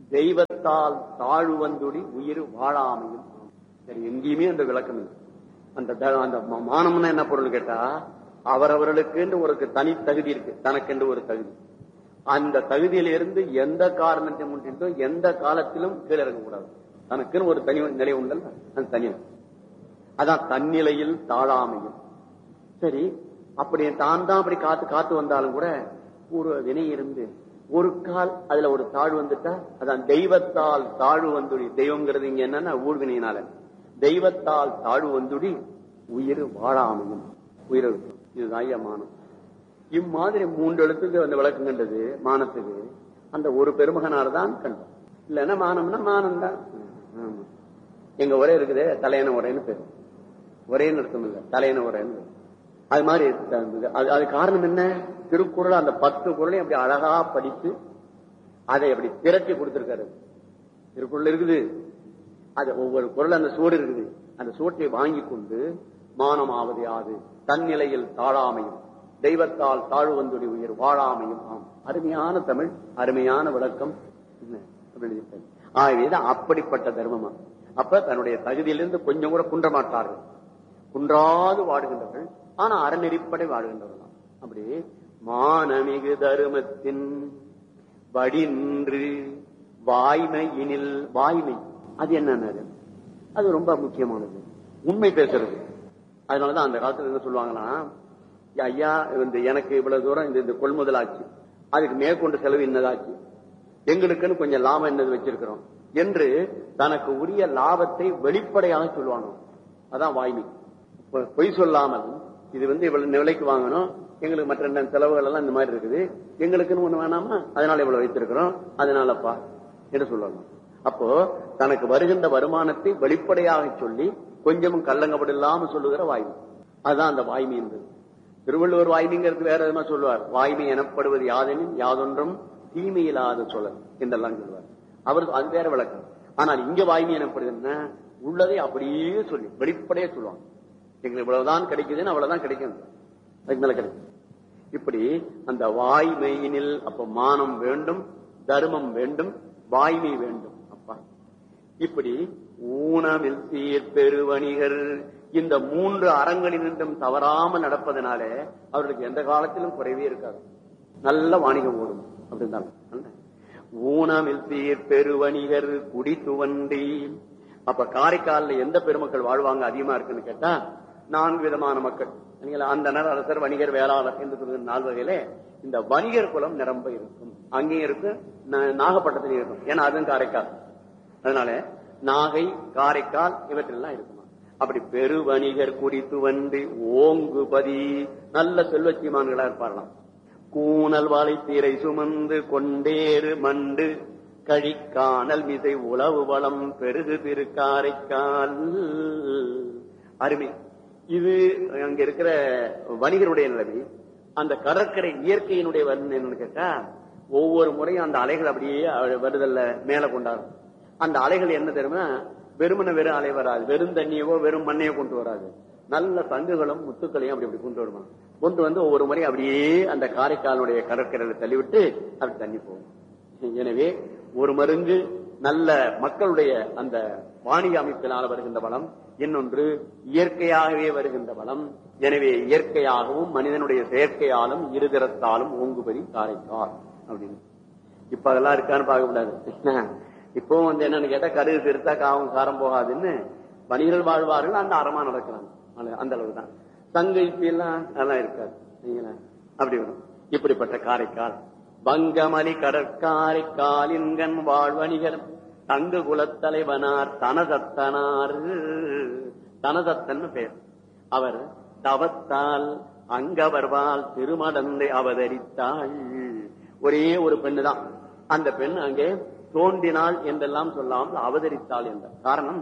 தெய்வத்தால் தாழ்வந்துடி உயிர் வாழாமையும். சரி, எங்கேயுமே அந்த விளக்கம் இல்லை. அந்த மானம்னா என்ன பொருள் கேட்டா, அவரவர்களுக்கு ஒரு தனி தகுதி இருக்கு, தனக்கென்று ஒரு தகுதி. அந்த தகுதியிலிருந்து எந்த காரணத்தை முன்னிட்டோ எந்த காலத்திலும் கீழே இறங்கக்கூடாது. தனக்குன்னு ஒரு தனி நிலை உண்டல், அந்த தனி, அதான் தன்னிலையில் தாழாமையும். சரி, அப்படி தான் அப்படி காத்து வந்தாலும் கூட ஒரு வினை இருந்து ஒரு கால் அதுல ஒரு தாழ்வு வந்துட்டா, அதான் தெய்வத்தால் தாழ்வு வந்துடி. தெய்வம்ங்கிறது இங்க என்னன்னா ஊழ்வினையினால, தெய்வத்தால் தாழ்வு வந்துடி உயிர் வாழாமையும். உயிர், இதுதான் மானம். இம்மாதிரி 3 எழுத்துக்கு அந்த விளக்கம் கண்டது மானத்துக்கு அந்த ஒரு பெருமகனார் தான் கண்டோம். இல்லன்னா மானம்னா மானம் தான். எங்க ஒரே இருக்குது தலையன உரைன்னு பேரு, ஒரே அர்த்தம் இல்ல, தலையன உரைன்னு. அது மாதிரி அது காரணம் என்ன? திருக்குறள் அந்த 10 குறளையும் அப்படி அழகா படித்து அதை அப்படி திரட்டி கொடுத்திருக்காரு. திருக்குறள் இருக்குது, அது ஒவ்வொரு குறள் அந்த சூடு இருக்குது, அந்த சூட்டை வாங்கி கொண்டு மானமாவது யாது, தன்னிலையில் தாழாமையும், தெய்வத்தால் தாழ்வு வந்துடைய உயிர் வாழாமையும். ஆம், அருமையான தமிழ், அருமையான விளக்கம். ஆகவேதான் அப்படிப்பட்ட தர்மமா. அப்ப தன்னுடைய தகுதியிலிருந்து கொஞ்சம் கூட குன்ற மாட்டார்கள், குன்றாது வாடுகின்றவர்கள். ஆனா அறநெறிப்படை வாடுகின்றவர்கள். அப்படி மானமிகு தருமத்தின் வடின்று வாய்மையினில், வாய்மை அது என்ன? அது ரொம்ப முக்கியமானது, உண்மை பேசுறது. அதனாலதான் அந்த காலத்துல என்ன சொல்லுவாங்கன்னா, ஐயா எனக்கு இவ்வளவு தூரம் இந்த கொள்முதல் ஆச்சு, அதுக்கு மேற்கொண்டு செலவு என்னதாச்சு, எங்களுக்குன்னு கொஞ்சம் லாபம் என்னது வச்சிருக்கிறோம் என்று தனக்கு உரிய லாபத்தை வெளிப்படையாக சொல்லுவாங்க. அதான் வாய்மை. பொய் சொல்லாமல், இது இவ்வளவு விலைக்கு வாங்கணும், எங்களுக்கு மற்ற செலவுகள் எல்லாம் இந்த மாதிரி இருக்குது, எங்களுக்குன்னு ஒண்ணு வேணாமா, அதனால இவ்வளவு வைத்திருக்கிறோம், அதனாலப்பா என்று சொல்லுவாங்க. அப்போ தனக்கு வருகின்ற வருமானத்தை வெளிப்படையாக சொல்லி கொஞ்சமும் கள்ளங்கப்படு இல்லாம சொல்லுகிற வாய்மை, அதுதான் அந்த வாய்மை என்பது. திருவள்ளுவர் வாய்மைங்கிறது வேற விதமா சொல்லுவார். வாய்மை எனப்படுவது யாதெனின் யாதொன்றும் தீமையில்லாத சொல்லல் என்றெல்லாம் சொல்லுவார். அவர் அது வேற விளக்கம். ஆனால் இங்க வாய்மை எனப்படுதுன்னா உள்ளதை அப்படியே சொல்லி வெளிப்படையே சொல்லுவாங்க. எங்களுக்கு இவ்வளவுதான் கிடைக்குதுன்னு அவ்வளவுதான் கிடைக்கும், அதுக்கு மேல கிடைக்கும். இப்படி அந்த வாய்மையினில் அப்ப மானம் வேண்டும், தர்மம் வேண்டும், வாய்மை வேண்டும். அப்பா இப்படி ஊனமில் சீர்பெருவணிகர் இந்த 3 அறங்களினின்றும் தவறாமல் நடப்பதனால அவர்களுக்கு எந்த காலத்திலும் குறைவே இருக்காது, நல்ல வாணிகம் ஓடும். அப்படின்னாலும் ஊனமில் சீர்பெருவணிகர் குடி துவண்டி. அப்ப காரைக்காலில் எந்த பெருமக்கள் வாழ்வாங்க அதிகமா இருக்குன்னு கேட்டா 4 விதமான மக்கள். அந்தனர், அரசர், வணிகர், வேளாளர் என்று சொல்கிற 4 வகையில இந்த வணிகர் குலம் நிரம்ப இருக்கும். அங்கேயும் இருக்கு, நாகப்பட்டினத்திலும் இருக்கும். ஏன்னா அதுவும் காரைக்கால், அதனால நாகை, காரைக்கால் இவற்றெல்லாம் இருக்குமா. அப்படி பெருவணிகர் குடித்து வந்து ஓங்குபதி, நல்ல செல்வச்சீமான்களா இருப்பார்களாம். கூணல் வாழை தீரை சுமந்து கொண்டேறு மண்டு கழிக்கானல் மிசை உளவு வளம் பெருகு திருக்காரைக்கால். அருமை. இது அங்க இருக்கிற வணிகருடைய நிலைமை. அந்த கடற்கரை இயற்கையினுடைய வர்ணனை என்னன்னு கேட்டா, ஒவ்வொரு முறையும் அந்த அலைகள் அப்படியே வருதல்ல மேல கொண்டாடும். அந்த அலைகள் என்ன தெரியுமா, வெறுமன வெறும் அலை வராது, வெறும் தண்ணியவோ வெறும் மண்ணையோ கொண்டு வராது, நல்ல சங்குகளும் முத்துக்களையும் அப்படி கொண்டு வருவாங்க. கொண்டு வந்து ஒவ்வொரு முறையும் அப்படியே அந்த காரைக்காலுடைய கடற்கரையில தள்ளிவிட்டு அப்படி தண்ணி போகும். எனவே ஒரு மருங்கு நல்ல மக்களுடைய அந்த வாணிக அமைப்பினால் வருகின்ற வளம், இன்னொன்று இயற்கையாகவே வருகின்ற வளம். எனவே இயற்கையாகவும் மனிதனுடைய செயற்கையாலும் இருதரத்தாலும் ஓங்குபதி காரைக்கால் அப்படின்னு. இப்ப அதெல்லாம் இருக்கான்னு பார்க்க கூடாது. இப்போ என்னன்னு கேட்டா, கருது திருத்தா காவும் காரம் போகாதுன்னு வணிகர்கள் வாழ்வார்கள், அந்த அறமா நடக்கிறாங்க, அந்த அளவு தான். சங்க இப்பெல்லாம் அதெல்லாம் இருக்காது. அப்படி வரும். இப்படிப்பட்ட காரைக்கால் வங்கமலி கடற்காரைக்காலின்கண் வாழ்வணிகர் தங்கு குலத்தலைவனார் தனதத்தனார். தனதத்தன் பெயர். அவர் தவத்தால் அங்கவர்வால் திருமடந்தை அவதரித்தாள். ஒரே ஒரு பெண்ணு தான். அந்த பெண் அங்கே தோன்றினாள் என்றெல்லாம் சொல்லாமல் அவதரித்தாள் என்ற காரணம்,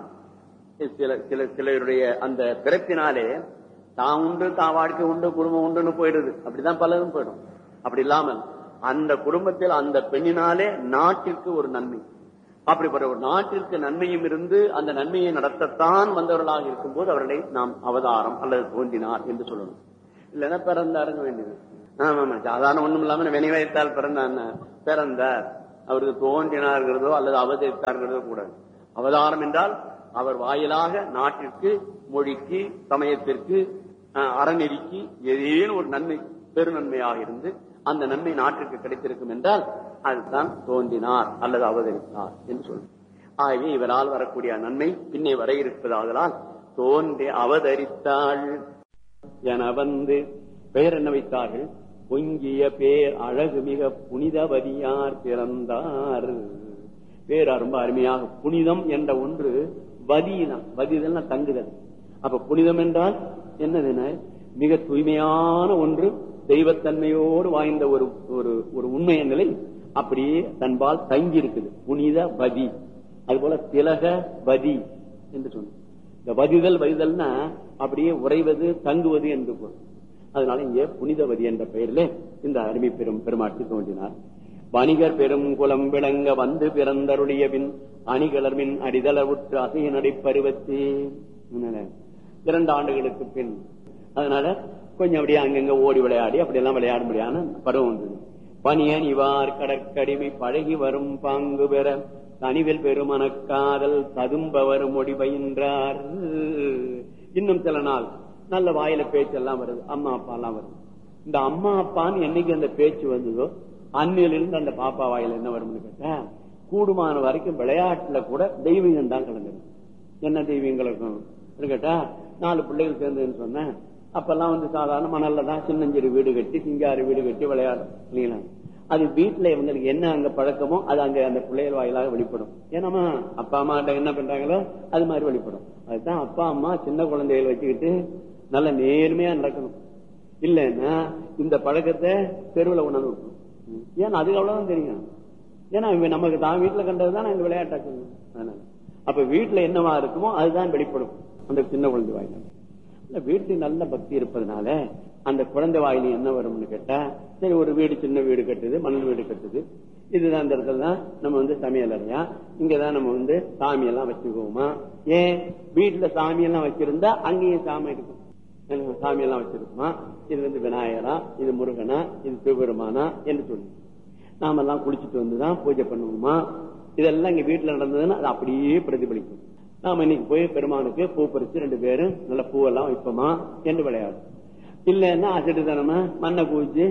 சிலருடைய அந்த பிறப்பினாலே தான் உண்டு, தான் வாழ்க்கை உண்டு, குடும்பம் உண்டுன்னு போயிடுது. அப்படிதான் பலரும் போயிடும். அப்படி இல்லாமல் அந்த குடும்பத்தில் அந்த பெண்ணினாலே நாட்டிற்கு ஒரு நன்மை, அப்படிப்பட்ட ஒரு நாட்டிற்கு நன்மையும் இருந்து அந்த நன்மையை நடத்தத்தான் வந்தவர்களாக இருக்கும் போது அவர்களை நாம் அவதாரம் அல்லது தோன்றினார் என்று சொல்லணும். இல்லைன்னா பிறந்தாருங்க வேண்டியது. ஆமா, சாதாரண ஒண்ணும் இல்லாம வினைவாய்த்தால் பிறந்தார், அவருக்கு தோன்றினார்கிறதோ அல்லது அவதரித்தார்கிறதோ கூடாது. அவதாரம் என்றால் அவர் வாயிலாக நாட்டிற்கு, மொழிக்கு, சமயத்திற்கு, அறநெறிக்கு ஏதேனும் ஒரு நன்மை பெருநன்மையாக இருந்து அந்த நன்மை நாட்டிற்கு கிடைத்திருக்கும் என்றால் அதுதான் தோன்றினார் அல்லது அவதரித்தார் என்று சொல்லும். ஆகவே இவரால் வரக்கூடிய நன்மை பின்னே வர இருப்பதாகலால் தோன்றி அவதரித்தாள் என வந்து பெயர் என்ன வைத்தார்கள்? பொங்கிய பேர் அழகு மிக புனிதவதியார் பிறந்தார். பேர் ரொம்ப அருமையாக புனிதம் என்ற ஒன்று வதிதான். வதிதல்னா தங்குதல். அப்ப புனிதம் என்றால் என்னதுன்னா மிக தூய்மையான ஒன்று, தெய்வத்தன்மையோடு வாய்ந்த ஒரு ஒரு உண்மைய நிலை அப்படியே தன்பால் தங்கி இருக்குது. புனித வதி. அதுபோல திலக வதி என்று சொன்ன இந்த வதிதல்னா அப்படியே உறைவது, தங்குவது என்று பொருள். அதனால இங்கே புனிதவதி என்ற பெயரிலே இந்த அருமை பெருமாட்டி தோன்றினார். வணிகர் பெரும் குலம் விளங்க வந்து பிறந்தருளிய பின் அணிகளர்மின் அடிதள உற்று அசைய நடைப்பருவத்தே 2 ஆண்டுகளுக்கு பின். அதனால கொஞ்சம் அப்படியே அங்கங்க ஓடி விளையாடி அப்படியெல்லாம் விளையாட முடியாத பருவம் வந்தது. பனியன் இவார் கடற்கடிமை பழகி வரும் பாங்கு பெற தனிவில் பெருமனக்காதல் ததும்பவர் மொழி பயின்றார். இன்னும் சில நாள் நல்ல வாயில பேச்செல்லாம் வருது, அம்மா அப்பா எல்லாம் வருது. இந்த அம்மா அப்பான்னு என்னைக்கு அந்த பேச்சு வந்ததோ அன்னிலிருந்து அந்த பாப்பா வாயில என்ன வரும்னு கேட்டா, கூடுமான வரைக்கும் விளையாட்டுல கூட தெய்வீகம் தான் கலந்தது. என்ன தெய்வீங்களுக்கும் கேட்டா 4 பிள்ளைகள் சேர்ந்ததுன்னு சொன்னேன். அப்பெல்லாம் வந்து சாதாரண மணல்ல தான் சின்னஞ்சிறு வீடு கட்டி, சிங்காறு வீடு கட்டி விளையாடும் இல்லைங்களா? அது வீட்டுல இவங்களுக்கு என்ன அங்க பழக்கமோ அது அங்க அந்த பிள்ளைகள் வாயிலாக வெளிப்படும். ஏன்னா அப்பா அம்மா என்ன பண்றாங்களோ அது மாதிரி வெளிப்படும். அதுதான் அப்பா அம்மா சின்ன குழந்தைகள் வச்சுக்கிட்டு நல்ல நேர்மையா நடக்கணும். இல்லைன்னா இந்த பழக்கத்தை தெருவில் உணர்ந்து விட்டணும். ஏன்னா அதுக்கு அவ்வளவுதான் தெரியும். ஏன்னா நமக்கு தான் வீட்டுல கண்டதுதான் நாங்க விளையாட்டாக்கணும். அதனால அப்ப வீட்டுல என்னவா இருக்குமோ அதுதான் வெளிப்படும் அந்த சின்ன குழந்தை வாயில. வீட்டுல நல்ல பக்தி இருப்பதனால அந்த குழந்தை வாயில என்ன வரும்னு கேட்டா, சரி ஒரு வீடு சின்ன வீடு கட்டுது, மணல் வீடு கட்டுது, இதுதான் இந்த இடத்துல தான் நம்ம வந்து சமையல் அறையா, இங்கதான் நம்ம வந்து சாமி எல்லாம் வச்சுக்குவோமா? ஏன் வீட்டுல சாமி எல்லாம் வச்சிருந்தா அங்கேயும் சாமி இருக்கும், சாமி எல்லாம் வச்சிருக்குமா? இது வந்து விநாயகரா, இது முருகனா, இது சிவபெருமானா என்று சொல்லி நாம எல்லாம் குளிச்சுட்டு வந்துதான் பூஜை பண்ணுவோமா? இதெல்லாம் இங்க வீட்டுல நடந்ததுன்னா அது அப்படியே பிரதிபலிக்கும். நாம இன்னைக்கு போய் பெருமானுக்கு பூ பறிச்சு 2 பேரும் நல்ல பூவெல்லாம் வைப்போமா என்று விளையாடும். இல்லைன்னா அசட்டுத்தனமா மண்ணை பூச்சி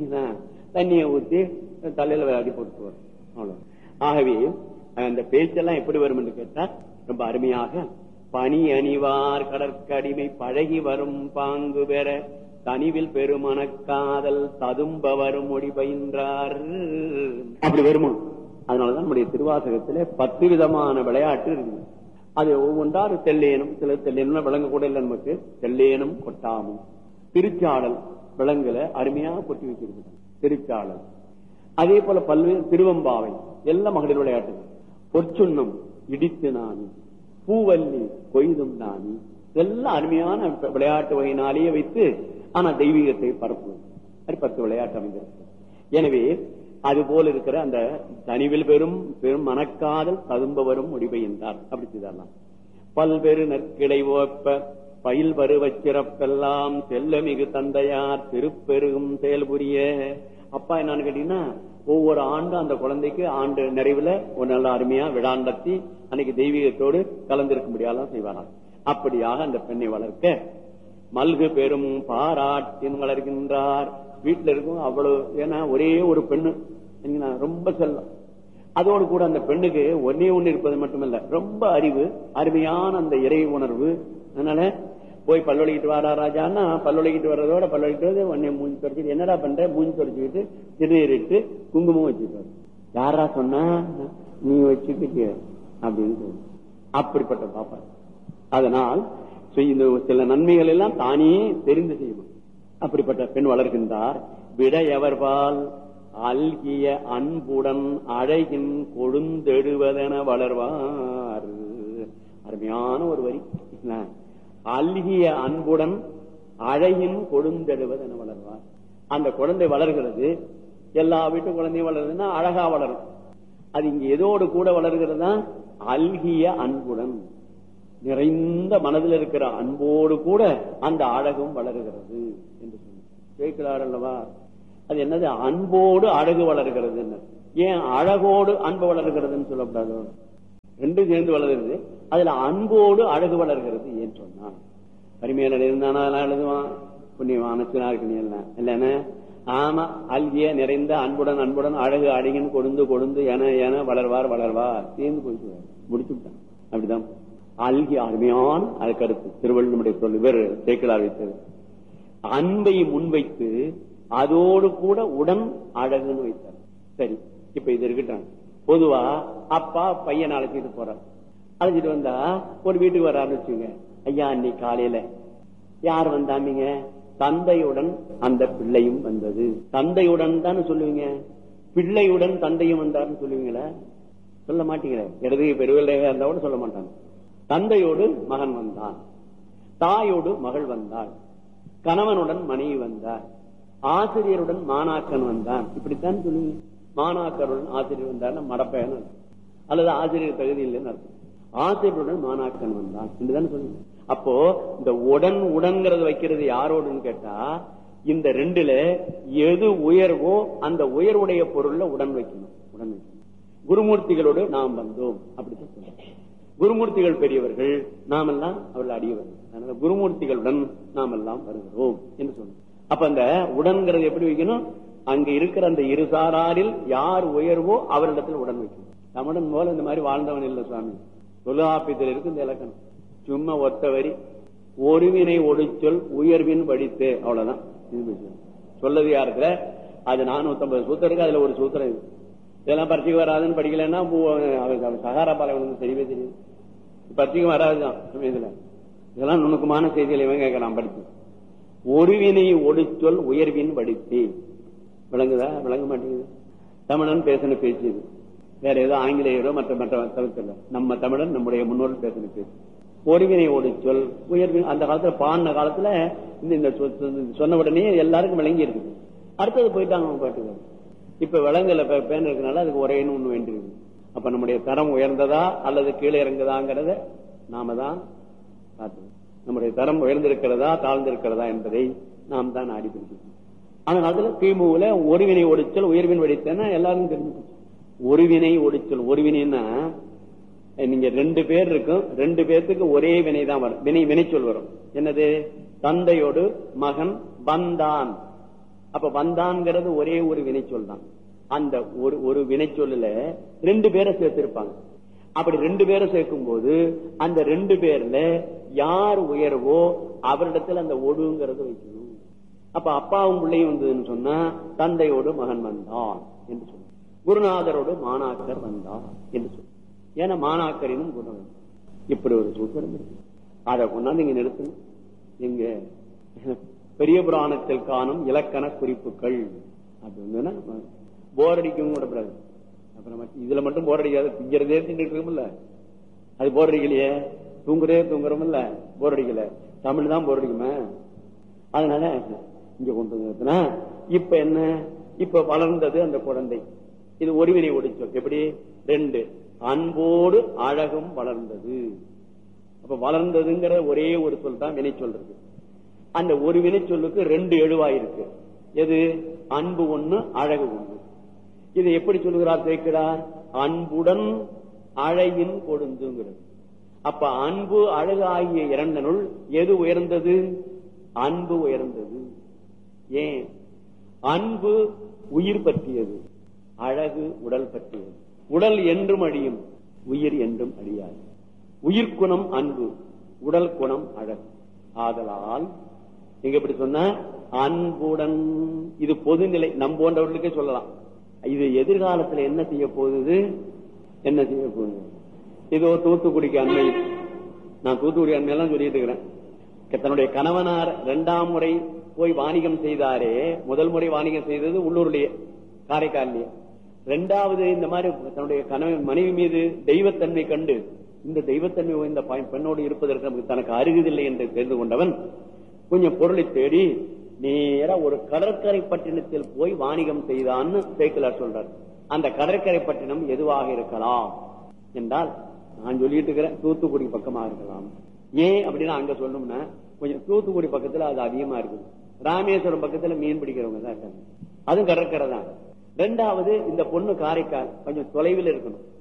தண்ணியை ஊத்தி தலையில விளையாடி போட்டு வரும். அவ்வளவு. ஆகவே அந்த பேச்செல்லாம் எப்படி வரும் என்று கேட்டா ரொம்ப அருமையாக, பனி அணிவார் கடற்கடிமை பழகி வரும் பாங்கு பெற தனிவில் பெருமனக்காதல் ததும்பவரும் மொழி பயின்றார். அப்படி வருமா? அதனாலதான் நம்முடைய திருவாசகத்திலே 10 விதமான விளையாட்டு இருக்குது. அது ஒவ்வொன்றாறு தெல்லேனும், சில தெல்லேனும் விளங்க கூட இல்லை நமக்கு. தெல்லேனும் கொட்டாமும் திருச்சாடல் விலங்குல அருமையாக கொட்டி வச்சிருக்கிறாங்க. திருச்சாடல் அதே போல பல்வேறு திருவம்பாவை எல்லாம் மகளிர் விளையாட்டு. பொற்சுண்ணம் இடித்து நாணி, பூவல்லி கொய்தும் நாணி, இதெல்லாம் அருமையான விளையாட்டு வகையினாலேயே வைத்து ஆனா தெய்வீகத்தை பரப்புவது. அது 10 விளையாட்டு அமைந்திருக்கு. எனவே அது போல இருக்கிற அந்த தனிவில் பெரும் பெரும் மனக்காதல் ததும்பவரும் முடிவை என்றார். அப்படி செய்தார். பல்வேறு நற்கிளை ஓப்ப பயில் வருவச் சிறப்பெல்லாம் செல்ல மிகு தந்தையார் திருப்பெருகும் செயல்புரிய. அப்பா என்னன்னு கேட்டீங்கன்னா, ஒவ்வொரு ஆண்டும் அந்த குழந்தைக்கு ஆண்டு நிறைவுல ஒரு நல்ல அருமையா விழா நடத்தி அன்னைக்கு தெய்வீகத்தோடு கலந்திருக்க முடியாதான் செய்வாராம். அப்படியாக அந்த பெண்ணை வளர்க்க மல்கு பெரும் பாராட்டின் வளர்கின்றார். வீட்டுல இருக்கும் அவ்வளவு, ஏன்னா ஒரே ஒரு பெண்ணு ரொம்ப செல்லம். அதோடு கூட அந்த பெண்ணுக்கு ஒன்னே ஒண்ணு இருப்பது மட்டுமல்ல, ரொம்ப அறிவு, அருமையான அந்த இறை உணர்வு. அதனால போய் பல்வழிக்கிட்டு வாரா ராஜான்னா பல்வழிக்கிட்டு வர்றதோட பல்வழிக்கிட்டு ஒன்னே மூஞ்சி தொடச்சிட்டு, என்னடா பண்ற மூஞ்சி தொடச்சுக்கிட்டு திருநீரிட்டு குங்குமம் வச்சுட்டு, யாரா சொன்னா நீ வச்சுக்கிட்டு அப்படின்னு சொல்லு. அப்படிப்பட்ட பாப்பா. அதனால் சில நன்மைகள் எல்லாம் தானே தெரிந்து செய்யணும். அப்படிப்பட்ட பெண் வளர்கின்றார். விடையவர்பால் அல்கிய அன்புடன் அழகின் கொழுந்தெடுவதென வளர்வார். அருமையான ஒரு வரி. அல்கிய அன்புடன் அழகின் கொழுந்தெடுவதென வளர்வார். அந்த குழந்தை வளர்கிறது, எல்லா வீட்டு குழந்தையும் வளருதுன்னா அழகா வளரும். அது இங்க எதோடு கூட வளர்கிறதா? அல்கிய அன்புடன், நிறைந்த மனதில் இருக்கிற அன்போடு கூட அந்த அழகும் வளருகிறது என்று சொன்னார் அல்லவா. அது என்னது? அன்போடு அழகு வளர்கிறது. ஏன் அழகோடு அன்பு வளர்கிறதுன்னு சொல்லக்கூடாது? ரெண்டும் சேர்ந்து வளர்கிறது. அதுல அன்போடு அழகு வளர்கிறது ஏன் சொன்னான். பரிமையில இருந்தானா அதெல்லாம் எழுதுவான். புண்ணியமான சினாருக்கு எல்லாம் இல்லைன்னா ஆமா அல்கிய நிறைந்த அன்புடன் அன்புடன் அழகு அழகின் கொடுந்து கொடுந்து என வளர்வார் வளர்வார் சேர்ந்து போயிட்டு முடிச்சு விட்டான். அப்படிதான் அல்கி அருமையான அது கருத்து திருவள்ளுவருடைய சொல். இவர் சேக்கிழார் வைத்தது. அன்பை முன்வைத்து அதோடு கூட உடன் அழகுன்னு வைத்தார். சரி, இப்ப இது இருக்கட்டும். பொதுவா அப்பா பையன் அழைச்சிட்டு போறார். அழைச்சிட்டு வந்தா ஒரு வீட்டுக்கு வர ஆரம்பிச்சுங்க. ஐயா அன்னைக்கு காலையில யார் வந்தாமீங்க? தந்தையுடன் அந்த பிள்ளையும் வந்தது. தந்தையுடன் தான் சொல்லுவீங்க, பிள்ளையுடன் தந்தையும் வந்தார்னு சொல்லுவீங்களா? சொல்ல மாட்டீங்களே. இடது பெருவில்லையா இருந்தா கூட சொல்ல மாட்டாங்க. தந்தையோடு மகன் வந்தான், தாயோடு மகள் வந்தாள், கணவனுடன் மனைவி வந்தார், ஆசிரியருடன் மாணாக்கன் வந்தான். இப்படித்தான் சொல்லுவீங்க. மாணாக்கருடன் ஆசிரியர் வந்தார் மடப்பையன் அல்லது ஆசிரியர் தகுதி இல்லைன்னு அர்த்தம். ஆசிரியருடன் மாணாக்கன் வந்தான் என்றுதான் சொல்லுவீங்க. அப்போ இந்த உடன் உடன்கிறது வைக்கிறது யாரோடுன்னு கேட்டா, இந்த ரெண்டுல எது உயர்வோ அந்த உயர்வுடைய பொருள்ல உடன் வைக்கணும். உடன் வைக்கணும். குருமூர்த்திகளோடு நாம் வந்தோம் அப்படித்தான் சொல்லுவோம். குருமூர்த்திகள் பெரியவர்கள், நாம் எல்லாம் அவர்கள் அடியவர்கள். அதனால குருமூர்த்திகளுடன் நாம் எல்லாம் வருகிறோம் என்று சொன்னோம். அப்ப அந்த உடன்கிறது எப்படி வைக்கணும்? அங்க இருக்கிற அந்த இருசாராரில் யார் உயர்வோ அவரிடத்தில் உடன் வைக்கணும். தமிழன் போல இந்த மாதிரி வாழ்ந்தவன் இல்லை சுவாமி. தொல்காப்பியத்தில் இருக்கு இந்த இலக்கணம். சும்மா ஒத்த வரி, ஒருவினை ஒடுச்சொல் உயர்வின் படித்து, அவ்வளவுதான். சொல்லது யாருக்குல அது 450 சூத்திரம் இருக்கு. அதுல ஒரு சூத்திரம் இது. இதெல்லாம் பரிச்சைக்கு வராதுன்னு படிக்கலன்னா சகாரா பாலைவனம் தெரியவே தெரியும். பரிச்சைக்கு வராதுதான் சமயத்துல. இதெல்லாம் நுணுக்கமான செய்திகளை இவன் கேட்கலாம் படிச்சு. ஒருவினை ஒடுச்சொல் உயர்வின் படித்து, விளங்குதா? விளங்க மாட்டேங்குது. தமிழன் பேசின பேச்சு இது. வேற ஏதோ ஆங்கிலேயரோ மற்ற தவிர்த்துல நம்ம தமிழன் நம்முடைய முன்னோர்கள் பேசின பேச்சு. ஒருவினை ஒடுச்சொல் உயர்வின். அந்த காலத்துல பாடின காலத்துல இந்த சொன்ன உடனே எல்லாருக்கும் விளங்கி இருக்குது. அடுத்தது போயிட்டாங்க பாட்டுக்கு. இப்ப விலங்குல பேன் இருக்கனால அதுக்கு ஒரேன்னு ஒண்ணு வேண்டியிருக்கு. அப்ப நம்முடைய தரம் உயர்ந்ததா அல்லது கீழே இறங்குதாங்கிறத நாம தான் பார்த்து, நம்முடைய தரம் உயர்ந்திருக்கிறதா தாழ்ந்திருக்கிறதா என்பதை நாம் தான் நாடி பிடிக்கணும். ஆனா அதுல திமுகல ஒருவினை ஒடுச்சல் உயர்வின் வடித்தேன்னா எல்லாரும் தெரிஞ்சு. ஒருவினை ஒடுச்சல், ஒருவினைன்னா நீங்க 2 பேர் இருக்கும், 2 பேர்த்துக்கு ஒரே வினை தான் வரும். வினைச்சொல் வரும். என்னது? தந்தையோடு மகன் வந்தான். அப்ப வந்தான்ங்கிறது ஒரே ஒரு வினைச்சொல் தான். அந்த ஒரு வினைச்சொல்ல 2 பேரை சேர்த்திருப்பாங்க. அப்படி 2 பேரை சேர்க்கும் போது அந்த 2 பேர்ல யார் உயர்வோ அவரிடத்துல அந்த ஒடுங்கிறது வைக்கணும். அப்ப அப்பாவும் பிள்ளையும் வந்ததுன்னு சொன்னா தந்தையோடு மகன் வந்தான் என்று சொல்லுவோம். குருநாதரோடு மாணாக்கர் வந்தார் என்று சொல்லுவோம். ஏன்னா மாணாக்கரினும் குணம். இப்படி ஒரு சூத்திரம் இருக்கு. அதை கொண்டாந்து இங்க நிறுத்தணும். எங்க பெரிய புராணத்தில் காணும் இலக்கண குறிப்புகள் அப்படின்னா போர் அடிக்கவும் கூடப்படாது. அப்புறம் இதுல மட்டும் போர் அடிக்காது. திங்கிறதே தின்னுட்டு இருக்கும்ல, அது போர் அடிக்கலையே. தூங்குறோம்ல, போர் அடிக்கல. தமிழ் தான் போர் அடிக்குமே. அதனால இங்க கொண்டு வந்து இப்ப என்ன? இப்ப வளர்ந்தது அந்த குழந்தை. இது ஒருவினை ஒடுச்சொல். எப்படி? 2 அன்போடு அழகும் வளர்ந்தது. அப்ப வளர்ந்ததுங்கிற ஒரே ஒரு சொல் தான் வினை சொல்றது. அந்த ஒரு வினை சொல்லுக்கு 2 எழுவாயிருக்கு. எது? அன்பு 1, அழகு 1. இதை எப்படி சொல்லுகிறார் சேர்க்கிறார்? அன்புடன் அழகின் கொடுந்துங்கிறது. அப்ப அன்பு அழகு ஆகிய 2 எது உயர்ந்தது? அன்பு உயர்ந்தது. ஏன்? அன்பு உயிர் பற்றியது, அழகு உடல் பற்றியது. உடல் என்றும் அழியும், உயிர் என்றும் அழியாது. உயிர்குணம் அன்பு, உடல் குணம் அழகு. ஆதலால் எங்க எப்படி சொன்ன? அன்புடன். இது பொதுநிலை, நம் போன்றவர்களுக்கே சொல்லலாம். இது எதிர்காலத்துல என்ன செய்ய போகுது? என்ன செய்ய போகுது? இதோ தூத்துக்குடிக்கு அண்மை, நான் தூத்துக்குடி அண்மையெல்லாம் சொல்லிட்டு இருக்கிறேன். தன்னுடைய கணவனார் 2ஆம் முறை போய் வாணிகம் செய்தாரே. முதல் முறை வாணிகம் செய்தது உள்ளூர்லயே, காரைக்காலிலேயே. 2வது இந்த மாதிரி தன்னுடைய கணவன் மனைவி மீது தெய்வத்தன்மை கண்டு, இந்த தெய்வத்தன்மை இந்த பெண்ணோடு இருப்பதற்கு நமக்கு தனக்கு அருகதில்லை என்று தெரிந்து கொண்டவன் கொஞ்சம் பொருளை தேடி நேரா ஒரு கடற்கரை பட்டினத்தில் போய் வாணிகம் செய்தான்னு சேக்கிழார் சொல்றார். அந்த கடற்கரை பட்டினம் எதுவாக இருக்கலாம் என்றால், நான் சொல்லிட்டு இருக்கிறேன் தூத்துக்குடி பக்கமா இருக்கலாம். ஏன் அப்படின்னா அங்க சொல்லணும்னா கொஞ்சம் தூத்துக்குடி பக்கத்துல அது அதிகமா இருக்குது. ராமேஸ்வரம் பக்கத்துல மீன் பிடிக்கிறவங்க தான் இருக்காங்க, அதுவும் கடற்கரை தான். 2வது இந்த பொண்ணு காரைக்கால், கொஞ்சம் தொலைவில் இருக்கணும்.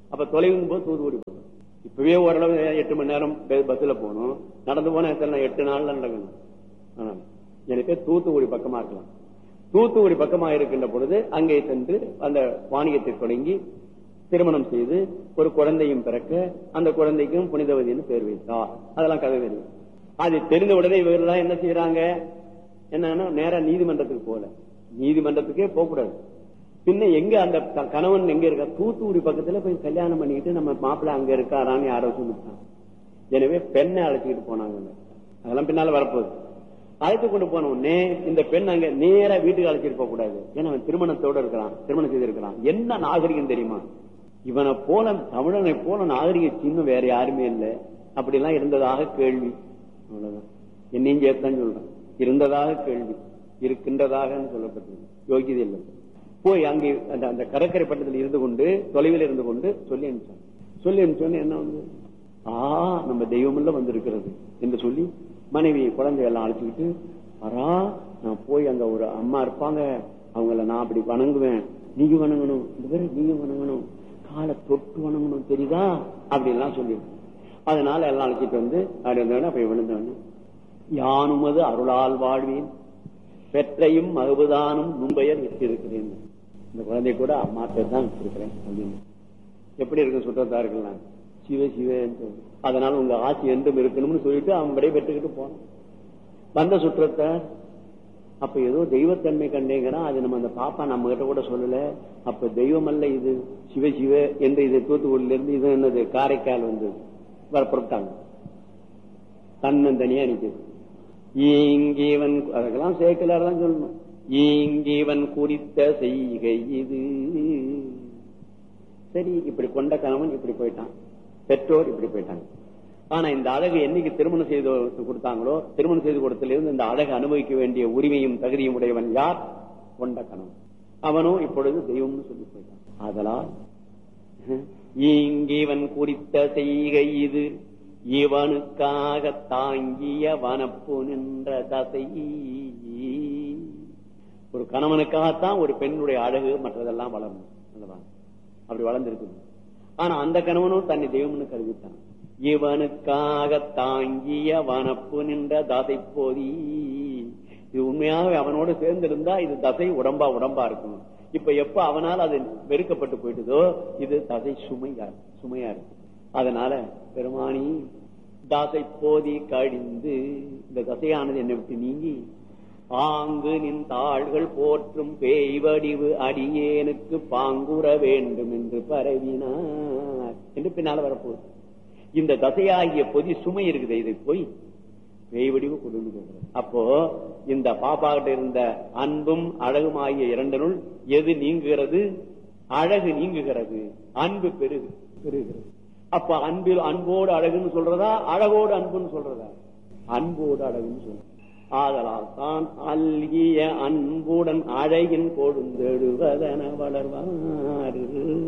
அப்ப தொலைவும் போது தூத்துக்குடி போகணும். இப்பவே ஓரளவு 8 மணி நேரம் பஸ்ல போகணும். நடந்து போனா எத்தனை 8 நாள்ல நடக்கணும். எனக்கு தூத்துக்குடி பக்கமா இருக்கலாம். தூத்துக்குடி பக்கமா இருக்கின்ற பொழுது அங்கே சென்று அந்த வாணிகத்தை தொடங்கி திருமணம் செய்து ஒரு குழந்தையும் பிறக்க அந்த குழந்தைக்கும் புனிதவதினு பேர் வைத்தார். அதெல்லாம் கதை தெரியும். அது தெரிந்த உடனே இவர்கள் என்ன செய்யறாங்க, என்னன்னா நேரா நீதிமன்றத்துக்கு போல, நீதிமன்றத்துக்கே போக கூடாது. பின்ன எங்க அந்த கணவன் எங்க இருக்கா, தூத்துக்குடி பக்கத்துல போய் கல்யாணம் பண்ணிக்கிட்டு நம்ம மாப்பிள்ளை அங்க இருக்காரான்னு யாரோ சொல்லிட்டாங்க. எனவே பெண்ணை அழைச்சிக்கிட்டு போனாங்க. அதெல்லாம் பின்னால வரப்போகுது. அழைத்து கொண்டு போன உடனே இந்த பெண் அங்க நேரா வீட்டுக்கு அழைச்சிட்டு போக கூடாது. ஏன்னா அவன் திருமணத்தோட இருக்கிறான், திருமணம் செய்திருக்கிறான். என்ன நாகரிகம் தெரியுமா, இவனை போல தமிழனை போல நாகரிக சின்னம் வேற யாருமே இல்லை. அப்படி எல்லாம் இருந்ததாக கேள்வி. அவ்வளவுதான், என்னையும் சேர்த்தான் சொல்றேன். இருந்ததாக கேள்வி, இருக்கின்றதாக சொல்லப்பட்டது. யோகியதை இல்லை. போய் அங்கே அந்த கடற்கரை பட்டத்தில் இருந்து கொண்டு தொலைவில் இருந்து கொண்டு சொல்லி அனுப்பிச்சான். சொல்லி அனுப்பிச்சோன்னு என்ன வந்து நம்ம தெய்வம் வந்திருக்கிறது என்று சொல்லி மனைவி குழந்தையெல்லாம் அழைச்சிக்கிட்டு வரா. நான் போய் அங்க ஒரு அம்மா இருப்பாங்க, அவங்கள நான் அப்படி வணங்குவேன், நீங்க வணங்கணும், இந்த பேரு நீங்க வணங்கணும், காலை தொட்டு வணங்கணும், தெரியுதா அப்படி எல்லாம் சொல்லியிருக்கேன். அதனால எல்லாம் அழைச்சிட்டு வந்து அப்படி விழுந்தவன, யானுமது அருளால் வாழ்வேன், பெற்றையும் மகுபுதானும் முன்பெயர் இருக்கிறேன். இந்த குழந்தை கூட அம்மா பேர் தான் இருக்கிறேன் அப்படின்னு. எப்படி இருக்கு சுற்றத்தாருக்கெல்லாம் சிவ சிவ. அதனால உங்க ஆட்சி என்றும் இருக்கணும்னு சொல்லிட்டு அவன் விடை பெற்றுக்கிட்டு போனான். வந்த சுற்றத்தை அப்ப ஏதோ தெய்வத்தன்மை கண்டேங்கிறான். அது நம்ம அந்த பாப்பா நம்ம கிட்ட கூட சொல்லல. அப்ப தெய்வம் அல்ல இது, சிவ சிவ என்று இது தூத்துக்குடியில இருந்து இது என்னது காரைக்கால் வந்து வர புறப்பட்டாங்க. தன்னந்தனியா நிற்குது. ஈங்கீவன் அதுக்கெல்லாம் சேக்கலார் தான் சொல்லணும். ஈங்கீவன் குறித்த செய்கை இது. சரி, இப்படி கொண்ட கணவன் இப்படி போயிட்டான், பெற்றோர் இப்படி போயிட்டாங்க. ஆனா இந்த அழகு என்னைக்கு திருமணம் செய்து கொடுத்தாங்களோ, திருமணம் செய்து கொடுத்ததிலிருந்து இந்த அழகு அனுபவிக்க வேண்டிய உரிமையும் தகுதியும் உடையவன் யார்? கொண்ட கணவன். அவனும் இப்பொழுது தெய்வம்னு சொல்லி போயிட்டான். அதனால் ஈங்கீவன் குறித்த செய்கை இது, இவனுக்காக தாங்கிய வனப்பு நின்ற தசை. ஒரு கணவனுக்காகத்தான் ஒரு பெண்ணுடைய அழகு மற்றதெல்லாம் வளரணும். அப்படி வளர்ந்திருக்கு. ஆனா அந்த கணவனும் தன்னை தெய்வம்னு கருதித்தான். இவனுக்காக தாங்கிய வனப்பு நின்ற தசை போதி. இது உண்மையாக அவனோடு சேர்ந்திருந்தா இது தசை உடம்பா இருக்கணும். இப்ப எப்ப அவனால் அது வெறுக்கப்பட்டு போயிட்டதோ இது தசை சுமையா இருக்கு. அதனால பெருமானி தாசை போதி கழிந்து, இந்த தசையானது என்னை விட்டு நீங்கி ஆங்கு நின் தாள்கள் போற்றும் பேய்வடிவு அடியேனுக்கு பாங்குற வேண்டும் என்று பரவினார் என்று பின்னால வரப்போகுது. இந்த தசையாகிய பொதி சுமை இருக்குது, இதை போய் பேய்வடிவு கொண்டு போகிறது. அப்போ இந்த பாப்பா கிட்ட இருந்த அன்பும் அழகும் ஆகிய இரண்டனுள் எது நீங்குகிறது? அழகு நீங்குகிறது, அன்பு பெருகிறது. அப்ப அன்போடு அழகுன்னு சொல்றதா, அழகோடு அன்புன்னு சொல்றதா? அன்போடு அழகுன்னு சொல்ற. ஆதலால் தான் அல்கிய அன்புடன் அழகின் கொடுந்தெழுவதன வளர்வாரு.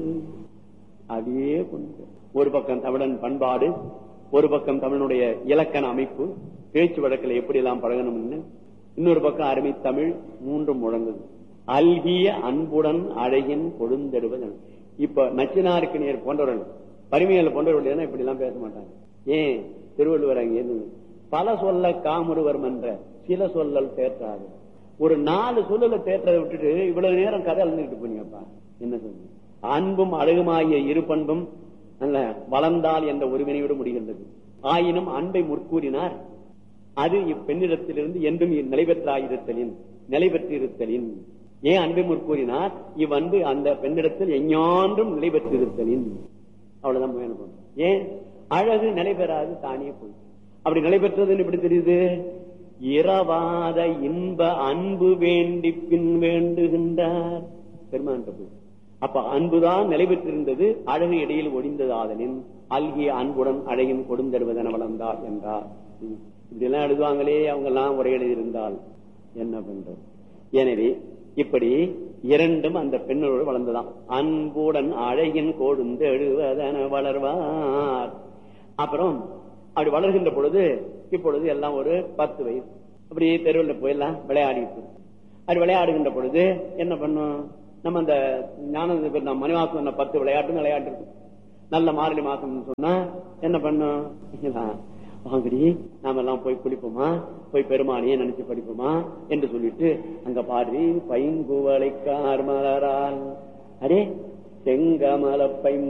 அதே கொண்டு ஒரு பக்கம் தமிழன் பண்பாடு, ஒரு பக்கம் தமிழனுடைய இலக்கண அமைப்பு, பேச்சு வழக்கில் எப்படி எல்லாம் பழகணும்னு, இன்னொரு பக்கம் அருமை தமிழ், மூன்றும் முழங்குது. அல்கிய அன்புடன் அழகின் கொடுந்தெழுவதன. இப்ப நச்சினாருக்கு நேர் போன்றவர்கள், பரிமையில போன்றவர்கள் இப்படி எல்லாம் பேச மாட்டாங்க. ஏன்? திருவள்ளுவர் அங்கே பல சொல்ல காமுருவர் என்ற சில சொல்லல் தேற்றாது. ஒரு 4 சொல்லல தேற்றதை விட்டுட்டு இவ்வளவு நேரம் கதை அழுந்துட்டு போனீங்கப்பா. என்ன சொல்லுங்க? அன்பும் அழகுமாகிய இரு பண்பும் நல்ல வளர்ந்தால் என்ற ஒருவினையோடு முடிகின்றது. ஆயினும் அன்பை முற்கூறினார். அது இப்பெண்ணிடத்திலிருந்து என்றும் நிலை பெற்றிருத்தலின். ஏன் அன்பை முற்கூறினார்? இவ்வன்பு அந்த பெண்ணிடத்தில் எஞ்ஞான்றும் நிலை பெற்றிருத்தலின். அவ்வளவுதான் வேணும். ஏன்? அழகு நிலை பெறாது, தானே போய். அப்படி நிலை பெற்றதுன்னு எப்படி தெரியுது? இரவாத இன்ப அன்பு வேண்டி பின் வேண்டுகின்றார் பெருமான். அப்ப அன்புதான் நிலை பெற்றிருந்தது, அழகு இடையில் ஒடிந்தது. ஆதலின் அல்கிய அன்புடன் அழகின் கொடுந்தருவதென வளர்ந்தார் என்றார். இப்படி எல்லாம் எழுதுவாங்களே, அவங்க எல்லாம் உரை எழுதியிருந்தால் என்ன பண்றது? எனவே இப்படி இரண்டும் அந்த பெண்ணோடு வளர்ந்ததாம். அன்புடன் அழகின் கொடுந்தெழுவதென வளர்வார். அப்புறம் அப்படி வளர்கின்ற பொழுது இப்பொழுது எல்லாம் ஒரு 10 வயசு அப்படியே தெருவில் போயெல்லாம் விளையாடிட்டு, அப்படி விளையாடுகின்ற பொழுது என்ன பண்ணும்? நம்ம அந்த ஞான மணிவாசம் 10 விளையாட்டு விளையாட்டு இருக்கு. நல்ல மார்கழி மாசம் சொன்னா என்ன பண்ணும்? வாங்கடி நாம எல்லாம் போய் குளிப்போமா, போய் பெருமானையே நினைச்சு படிப்போமா என்று சொல்லிட்டு அங்க பாடி பைங்குவளைக்கார் மலரால் அடே செங்கமல